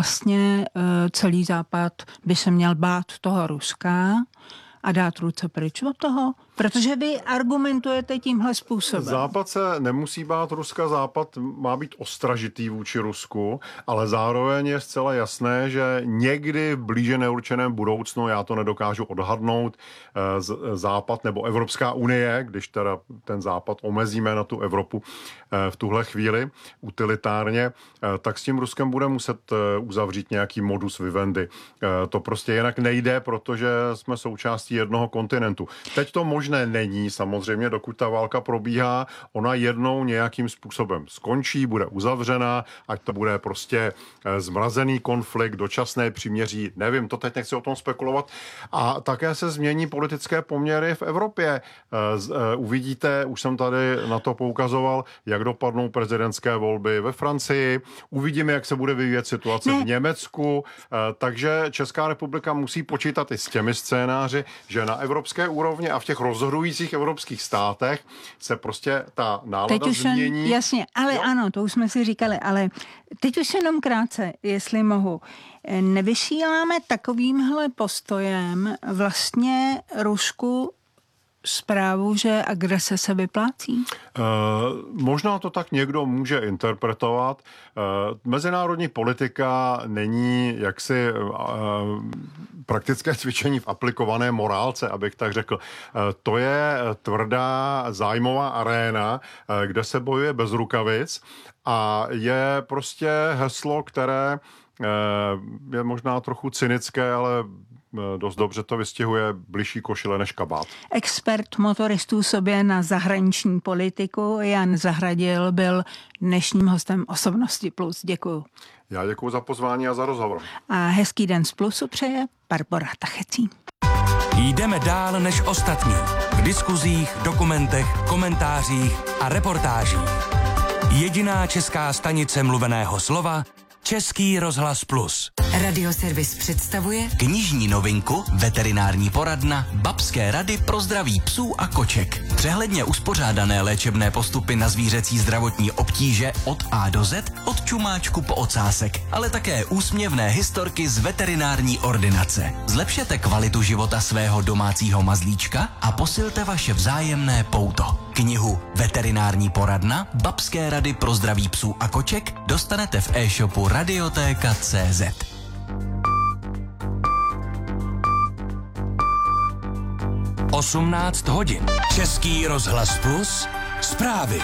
vlastně celý Západ by se měl bát toho Ruska a dát ruce pryč od toho? Protože vy argumentujete tímhle způsobem. Západ se nemusí bát Ruska, Západ má být ostražitý vůči Rusku, ale zároveň je zcela jasné, že někdy v blíže neurčeném budoucnu, já to nedokážu odhadnout, Západ nebo Evropská unie, když teda ten Západ omezíme na tu Evropu v tuhle chvíli utilitárně, tak s tím Ruskem bude muset uzavřít nějaký modus vivendi. To prostě jinak nejde, protože jsme součástí jednoho kontinentu. Teď to možné není, samozřejmě, dokud ta válka probíhá, ona jednou nějakým způsobem skončí, bude uzavřena, ať to bude prostě zmrazený konflikt, dočasné příměří, nevím, to teď nechci o tom spekulovat. A také se změní politické poměry v Evropě. Uvidíte, už jsem tady na to poukazoval, jak dopadnou prezidentské volby ve Francii, uvidíme, jak se bude vyvíjet situace v Německu, takže Česká republika musí počítat i s těmi scénáři, že na evropské úrovni a v těch rozhodujících evropských státech se prostě ta nálada změní. Jasně, ale ano, to už jsme si říkali, ale teď už jenom krátce, jestli mohu. Nevysíláme takovýmhle postojem vlastně Rusku zprávu, že agrese se vyplácí? Možná to tak někdo může interpretovat. Mezinárodní politika není jaksi praktické cvičení v aplikované morálce, abych tak řekl. To je tvrdá zájmová aréna, kde se bojuje bez rukavic a je prostě heslo, které je možná trochu cynické, ale dost dobře to vystihuje bližší košile než kabát. Expert motoristů sobě na zahraniční politiku Jan Zahradil byl dnešním hostem Osobnosti Plus. Děkuju. Já děkuju za pozvání a za rozhovor. A hezký den z Plusu přeje Barbora Tachecí. Jdeme dál než ostatní. V diskuzích, dokumentech, komentářích a reportážích. Jediná česká stanice mluveného slova Český rozhlas Plus. Radioservis představuje Knižní novinku Veterinární poradna Babské rady pro zdraví psů a koček. Přehledně uspořádané léčebné postupy na zvířecí zdravotní obtíže od A do Z, od čumáčku po ocásek, ale také úsměvné historky z veterinární ordinace. Zlepšete kvalitu života svého domácího mazlíčka a posilte vaše vzájemné pouto. Knihu Veterinární poradna Babské rady pro zdraví psů a koček dostanete v e-shopu Radiotéka.cz. Osmnáct hodin. Český rozhlas Plus. Zprávy.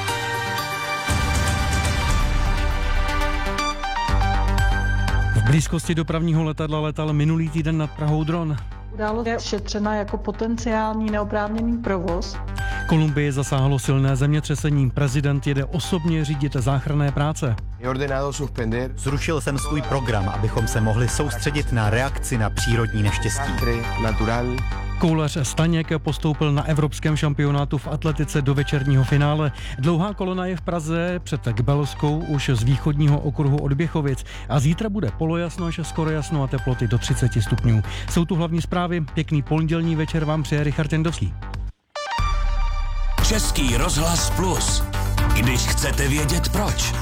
V blízkosti dopravního letadla letal minulý týden nad Prahou dron. Událost je šetřena jako potenciální neoprávněný provoz. Kolumbii zasáhlo silné zemětřesení. Prezident jede osobně řídit záchranné práce. Zrušil jsem svůj program, abychom se mohli soustředit na reakci na přírodní neštěstí. Koulař Staněk postoupil na evropském šampionátu v atletice do večerního finále. Dlouhá kolona je v Praze před Kbelskou už z východního okruhu od Běchovic a zítra bude polojasno až skoro jasno a teploty do 30 stupňů. Jsou tu hlavní zprávy. Pěkný pondělní večer vám přeje Richard Jendovský. Český rozhlas Plus. Když chcete vědět proč.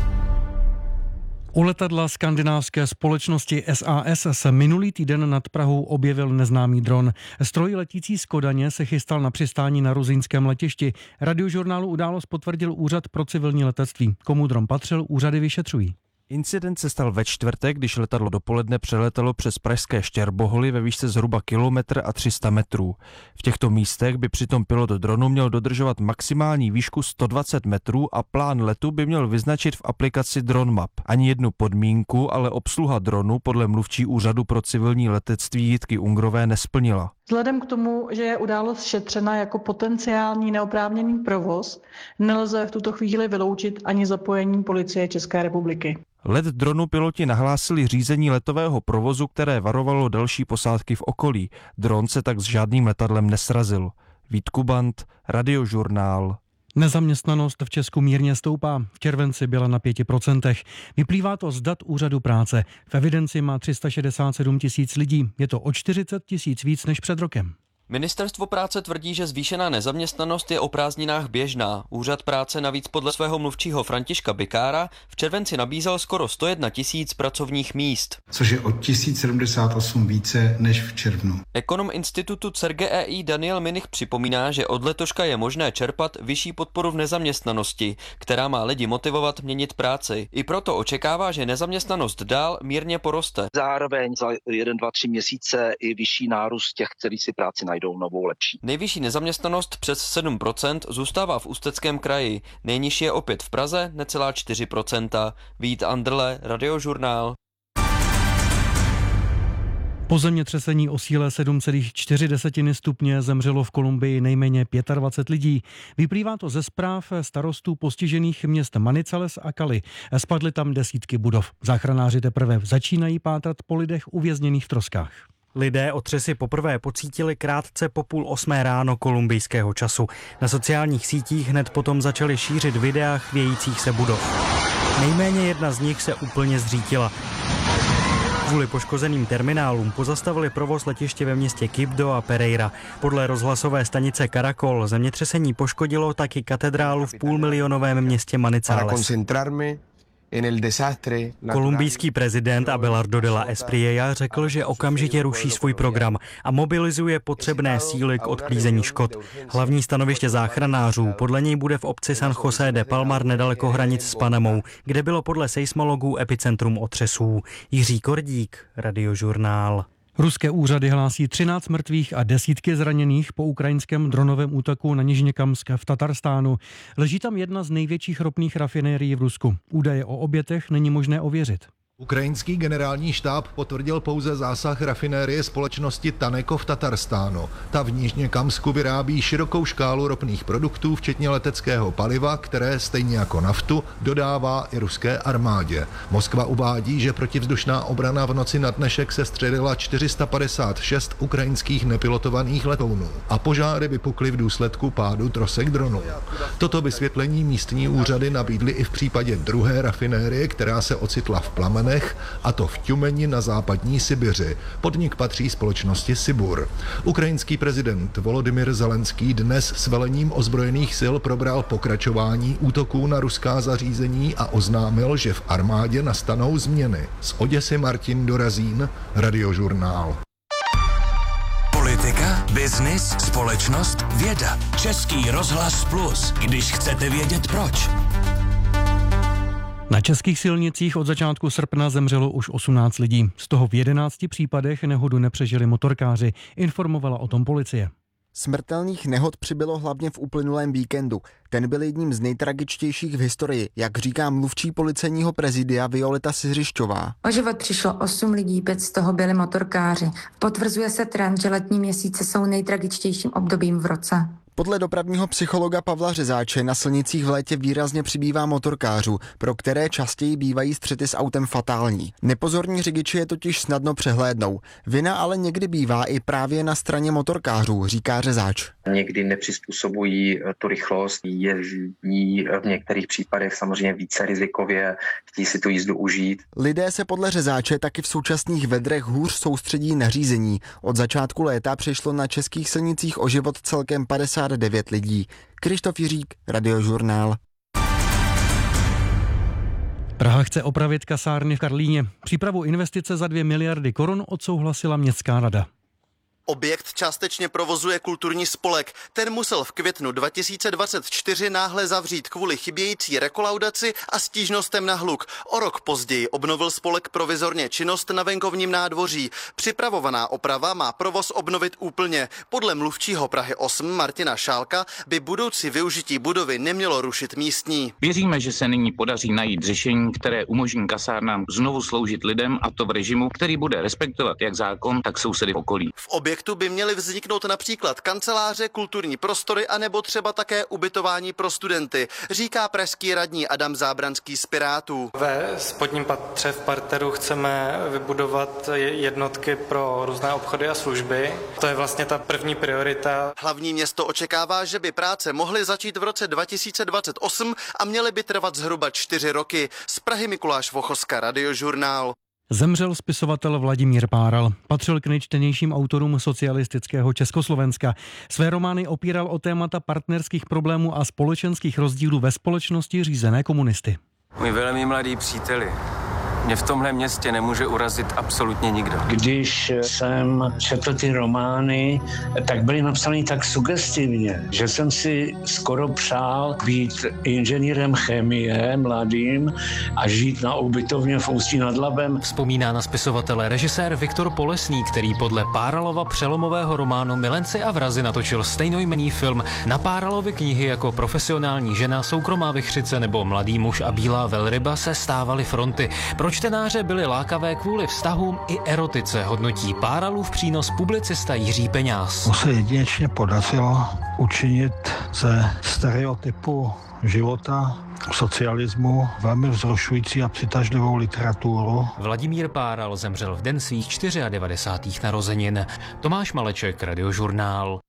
U letadla skandinávské společnosti SAS se minulý týden nad Prahou objevil neznámý dron. Stroj letící z Kodaně se chystal na přistání na ruzyňském letišti. Radiožurnálu událost potvrdil Úřad pro civilní letectví. Komu dron patřil, úřady vyšetřují. Incident se stal ve čtvrtek, když letadlo dopoledne přeletelo přes pražské Štěrboholy ve výšce zhruba 1,3 km. V těchto místech by přitom pilot dronu měl dodržovat maximální výšku 120 metrů a plán letu by měl vyznačit v aplikaci DroneMap. Ani jednu podmínku, ale obsluha dronu podle mluvčí Úřadu pro civilní letectví Jitky Ungrové nesplnila. Vzhledem k tomu, že je událost šetřena jako potenciální neoprávněný provoz, nelze v tuto chvíli vyloučit ani zapojení Policie České republiky. Let dronu piloti nahlásili řízení letového provozu, které varovalo další posádky v okolí. Dron se tak s žádným letadlem nesrazil. Vít Kubant, Radiožurnál. Nezaměstnanost v Česku mírně stoupá. V červenci byla na 5%. Vyplývá to z dat Úřadu práce. V evidenci má 367 000 lidí. Je to o 40 000 víc než před rokem. Ministerstvo práce tvrdí, že zvýšená nezaměstnanost je o prázdninách běžná. Úřad práce navíc podle svého mluvčího Františka Bikára v červenci nabízel skoro 101 000 pracovních míst. Což je o 1078 více než v červnu. Ekonom institutu CERGEI Daniel Minich připomíná, že od letoška je možné čerpat vyšší podporu v nezaměstnanosti, která má lidi motivovat měnit práci. I proto očekává, že nezaměstnanost dál mírně poroste. Zároveň za 1, 2, 3 měsíce i vyšší nárůst těch, kteří si práci najdou novou lepší. Nejvyšší nezaměstnanost přes 7% zůstává v Ústeckém kraji. Nejnižší je opět v Praze, necelá 4%. Vít Andrle, Radiožurnál. Po zemětřesení o síle 7,4 stupně zemřelo v Kolumbii nejméně 25 lidí. Vyplývá to ze zpráv starostů postižených měst Manizales a Cali. Spadly tam desítky budov. Záchranáři teprve začínají pátrat po lidech uvězněných v troskách. Lidé otřesy poprvé pocítili krátce po 7:30 ráno kolumbijského času. Na sociálních sítích hned potom začaly šířit videa chvějících se budov. Nejméně jedna z nich se úplně zřítila. Kvůli poškozeným terminálům pozastavili provoz letiště ve městě Quibdó a Pereira. Podle rozhlasové stanice Caracol zemětřesení poškodilo taky katedrálu v půlmilionovém městě Manizales. Kolumbijský prezident Abelardo de la Espriella řekl, že okamžitě ruší svůj program a mobilizuje potřebné síly k odklízení škod. Hlavní stanoviště záchranářů podle něj bude v obci San José de Palmar nedaleko hranic s Panamou, kde bylo podle seismologů epicentrum otřesů. Jiří Kordík, Radiožurnál. Ruské úřady hlásí 13 mrtvých a desítky zraněných po ukrajinském dronovém útoku na Nižněkamsk v Tatarstánu. Leží tam jedna z největších ropných rafinérií v Rusku. Údaje o obětech není možné ověřit. Ukrajinský generální štáb potvrdil pouze zásah rafinérie společnosti Taneko v Tatarstánu. Ta v Nižněkamsku vyrábí širokou škálu ropných produktů, včetně leteckého paliva, které stejně jako naftu dodává i ruské armádě. Moskva uvádí, že protivzdušná obrana v noci na dnešek sestřelila 456 ukrajinských nepilotovaných letounů a požáry vypukly v důsledku pádu trosek dronů. Toto vysvětlení místní úřady nabídly i v případě druhé rafinérie, která se ocitla v plamenech, a to v Tjumeni na západní Sibiři. Podnik patří společnosti Sibur. Ukrajinský prezident Volodymyr Zelenský dnes s velením ozbrojených sil probral pokračování útoků na ruská zařízení a oznámil, že v armádě nastanou změny. Z Oděsy Martin Dorazín, Radiožurnál. Politika, biznis, společnost, věda. Český rozhlas Plus, když chcete vědět proč. Na českých silnicích od začátku srpna zemřelo už 18 lidí. Z toho v 11 případech nehodu nepřežili motorkáři, informovala o tom policie. Smrtelných nehod přibylo hlavně v uplynulém víkendu. Ten byl jedním z nejtragičtějších v historii, jak říká mluvčí policejního prezidia Violeta Siřišťová. O život přišlo 8 lidí, 5 z toho byli motorkáři. Potvrzuje se trend, že letní měsíce jsou nejtragičtějším obdobím v roce. Podle dopravního psychologa Pavla Řezáče na silnicích v létě výrazně přibývá motorkářů, pro které častěji bývají střety s autem fatální. Nepozorní řidiči je totiž snadno přehlédnou. Vina ale někdy bývá i právě na straně motorkářů, říká Řezáč. Někdy nepřizpůsobují tu rychlost, jezdí v některých případech samozřejmě více rizikově, chtějí si tu jízdu užít. Lidé se podle Řezáče taky v současných vedrech hůř soustředí na řízení. Od začátku léta přišlo na českých silnicích o život celkem 59 lidí. Krištof Jiřík, Radiožurnál. Praha chce opravit kasárny v Karlíně. Přípravu investice za 2 miliardy korun odsouhlasila městská rada. Objekt částečně provozuje kulturní spolek. Ten musel v květnu 2024 náhle zavřít kvůli chybějící rekolaudaci a stížnostem na hluk. O rok později obnovil spolek provizorně činnost na venkovním nádvoří. Připravovaná oprava má provoz obnovit úplně. Podle mluvčího Prahy 8 Martina Šálka by budoucí využití budovy nemělo rušit místní. Věříme, že se nyní podaří najít řešení, které umožní kasárnám znovu sloužit lidem, a to v režimu, který bude respektovat jak zákon, tak sousedy v okolí. V objektu by měly vzniknout například kanceláře, kulturní prostory a nebo třeba také ubytování pro studenty, říká pražský radní Adam Zábranský z Pirátů. Ve spodním patře v parteru chceme vybudovat jednotky pro různé obchody a služby. To je vlastně ta první priorita. Hlavní město očekává, že by práce mohly začít v roce 2028 a měly by trvat zhruba 4 roky. Z Prahy Mikuláš Vochoska, Radiožurnál. Zemřel spisovatel Vladimír Páral. Patřil k nejčtenějším autorům socialistického Československa. Své romány opíral o témata partnerských problémů a společenských rozdílů ve společnosti řízené komunisty. Můj velmi mladý příteli, mě v tomhle městě nemůže urazit absolutně nikdo. Když jsem četl ty romány, tak byly napsané tak sugestivně, že jsem si skoro přál být inženýrem chemie mladým a žít na ubytovně v Ústí nad Labem. Vzpomíná na spisovatele režisér Viktor Polesný, který podle Páralova přelomového románu Milenci a vrazi natočil stejnojmenný film. Na Páralovy knihy jako Profesionální žena, Soukromá vichřice nebo Mladý muž a bílá velryba se stávaly fronty. Pro čtenáře byly lákavé kvůli vztahům i erotice, hodnotí Páralův přínos publicista Jiří Peňáz. To se jedinečně podařilo učinit ze stereotypu života socialismu velmi vzrušující a přitažlivou literaturu. Vladimír Páral zemřel v den svých 94. narozenin. Tomáš Maleček, Radiožurnál.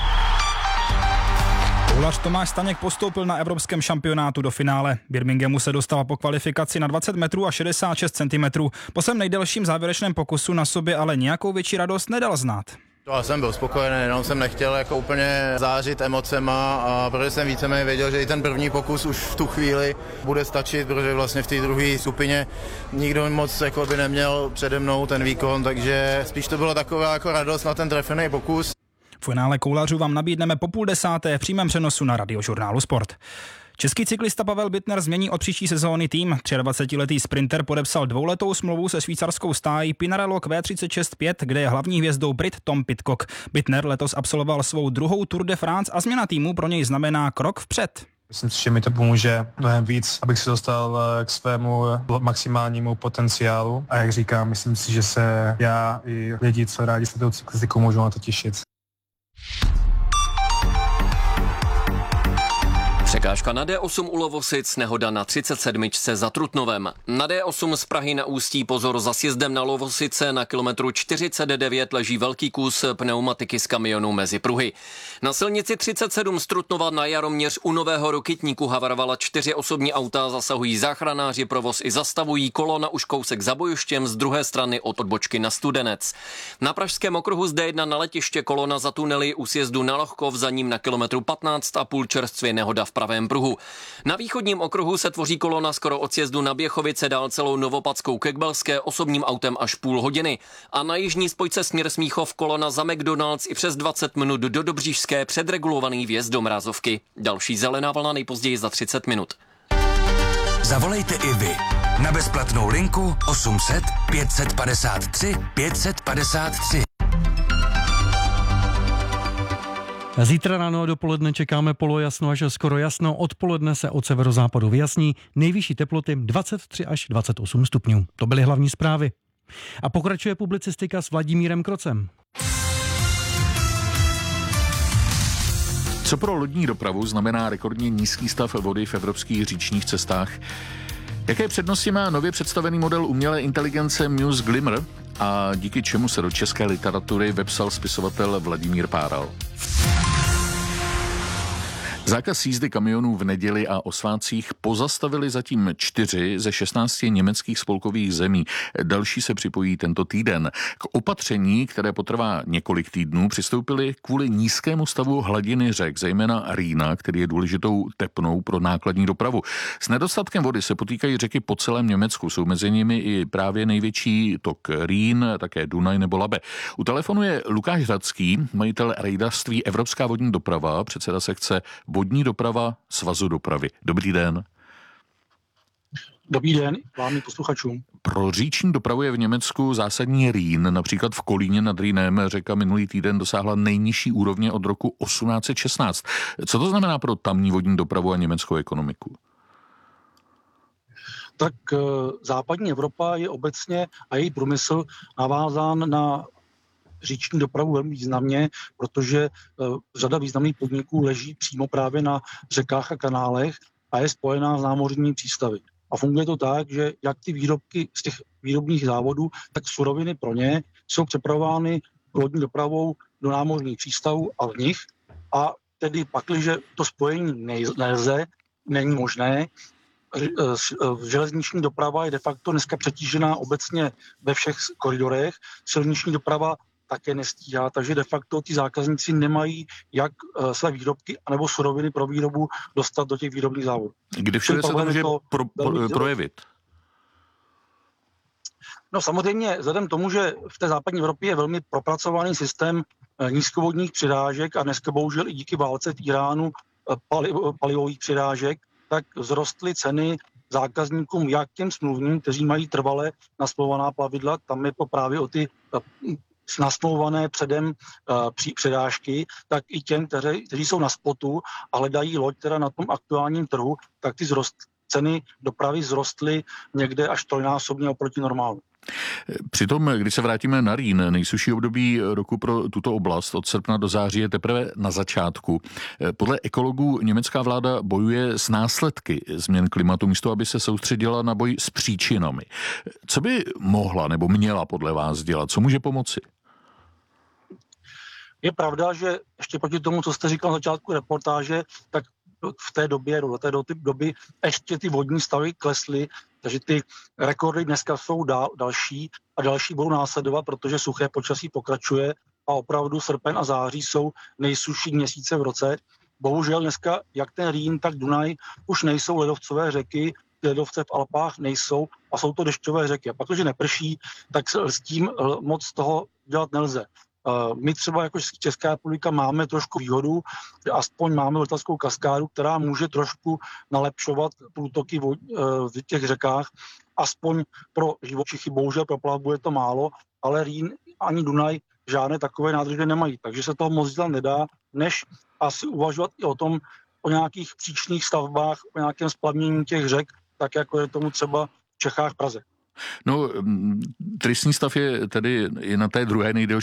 Koulař Tomáš Staněk postoupil na evropském šampionátu do finále. Birminghamu se dostal po kvalifikaci na 20 metrů a 66 cm. Po svém nejdelším závěrečném pokusu na sobě ale nějakou větší radost nedal znát. Já jsem byl spokojený, jenom jsem nechtěl jako úplně zářit emocema, a protože jsem víceméně věděl, že i ten první pokus už v tu chvíli bude stačit, protože vlastně v té druhé skupině nikdo moc jako by neměl přede mnou ten výkon, takže spíš to bylo taková jako radost na ten trefený pokus. V finále koulařů vám nabídneme po 9:30 v přímém přenosu na Radiožurnálu Sport. Český cyklista Pavel Bittner změní od příští sezóny tým. 23letý sprinter podepsal 2letou smlouvu se švýcarskou stájí Pinarello Q36.5, kde je hlavní hvězdou Brit Tom Pidcock. Bittner letos absolvoval svou druhou Tour de France a změna týmu pro něj znamená krok vpřed. Myslím si, že mi to pomůže mnohem víc, abych se dostal k svému maximálnímu potenciálu. A jak říkám, myslím si, že se já i lidi, co rádi sledují cyklistiku, můžou na to těšit. Překážka na D8 u Lovosic, nehoda na 37. za Trutnovem. Na D8 z Prahy na Ústí pozor za sjezdem na Lovosice, na kilometru 49 leží velký kus pneumatiky z kamionu mezi pruhy. Na silnici 37 z Trutnova na Jaroměř u Nového Rokytníku havarovala 4 osobní auta, zasahují záchranáři, provoz i zastavují, kolona už kousek za bojištěm z druhé strany od odbočky na Studenec. Na pražském okruhu z D1 na letiště kolona za tunely u sjezdu na Lohkov, za ním na kilometru 15,5 čerstvě nehoda v pravém pruhu. Na východním okruhu se tvoří kolona skoro od sjezdu na Běchovice dál celou Novopadskou ke Kbelské osobním autem až půl hodiny. A na jižní spojce směr Smíchov kolona za McDonald's i přes 20 minut do Dobřížské předregulovaný vjezd do Mrázovky. Další zelená vlna nejpozději za 30 minut. Zavolejte i vy na bezplatnou linku 800 553 553. Zítra ráno a dopoledne čekáme polojasno až skoro jasno, odpoledne se od severozápadu vyjasní, nejvyšší teploty 23 až 28 stupňů. To byly hlavní zprávy. A pokračuje publicistika s Vladimírem Krocem. Co pro lodní dopravu znamená rekordně nízký stav vody v evropských říčních cestách? Jaké přednosti má nově představený model umělé inteligence Muse Glimmer a díky čemu se do české literatury vepsal spisovatel Vladimír Páral? Zákaz jízdy kamionů v neděli a o svátcích pozastavili zatím 4 ze 16 německých spolkových zemí. Další se připojí tento týden. K opatření, které potrvá několik týdnů, přistoupili kvůli nízkému stavu hladiny řek, zejména Rýna, který je důležitou tepnou pro nákladní dopravu. S nedostatkem vody se potýkají řeky po celém Německu. Jsou mezi nimi i právě největší tok Rýn, také Dunaj nebo Labe. U telefonu je Lukáš Hradský, majitel rejdařství Evropská vodní doprava, předseda sekce Vodní doprava Svazu dopravy. Dobrý den. Dobrý den vám i posluchačům. Pro říční dopravu je v Německu zásadní Rýn. Například v Kolíně nad Rýnem řeka minulý týden dosáhla nejnižší úrovně od roku 1816. Co to znamená pro tamní vodní dopravu a německou ekonomiku? Tak západní Evropa je obecně a její průmysl navázán na říční dopravu velmi významně, protože řada významných podniků leží přímo právě na řekách a kanálech a je spojená s námořními přístavy. A funguje to tak, že jak ty výrobky z těch výrobních závodů, tak suroviny pro ně jsou přepravovány lodní dopravou do námořních přístavů a v nich. A tedy pakliže to spojení nelze, není možné, železniční doprava je de facto dneska přetížená obecně ve všech koridorech. Silniční doprava také nestíhá, takže de facto ty zákazníci nemají jak své výrobky anebo suroviny pro výrobu dostat do těch výrobních závodů. Kde všude se to může projevit? No samozřejmě, vzhledem tomu, že v té západní Evropě je velmi propracovaný systém nízkovodních přirážek a dneska bohužel i díky válce v Iránu palivových přirážek, tak vzrostly ceny zákazníkům, jak těm smluvním, kteří mají trvale nasmlouvaná plavidla, tam je to právě o ty nasmlouvané předem přirážky, tak i těm, kteří jsou na spotu a hledají loď, která na tom aktuálním trhu, tak ty ceny dopravy vzrostly někde až trojnásobně oproti normálu. Přitom, když se vrátíme na Rýn, nejsušší období roku pro tuto oblast od srpna do září je teprve na začátku. Podle ekologů německá vláda bojuje s následky změn klimatu, místo aby se soustředila na boj s příčinami. Co by mohla nebo měla podle vás dělat? Co může pomoci? Je pravda, že ještě proti tomu, co jste říkal na začátku reportáže, tak v té době, do té doby ještě ty vodní stavy klesly, takže ty rekordy dneska jsou další a další budou následovat, protože suché počasí pokračuje a opravdu srpen a září jsou nejsušší měsíce v roce. Bohužel dneska jak ten Rýn, tak Dunaj už nejsou ledovcové řeky, ledovce v Alpách nejsou a jsou to dešťové řeky. A protože neprší, tak s tím moc toho dělat nelze. My třeba jako Česká republika máme trošku výhodu, že aspoň máme vltavskou kaskádu, která může trošku nalepšovat průtoky v těch řekách, aspoň pro živočichy, bohužel pro plavbu je to málo, ale Rýn ani Dunaj žádné takové nádrže nemají, takže se toho moc dělat nedá, než asi uvažovat i o nějakých příčných stavbách, o nějakém splavnění těch řek, tak jako je tomu třeba v Čechách, Praze. No, tristní stav je tedy i na té druhé nejdelší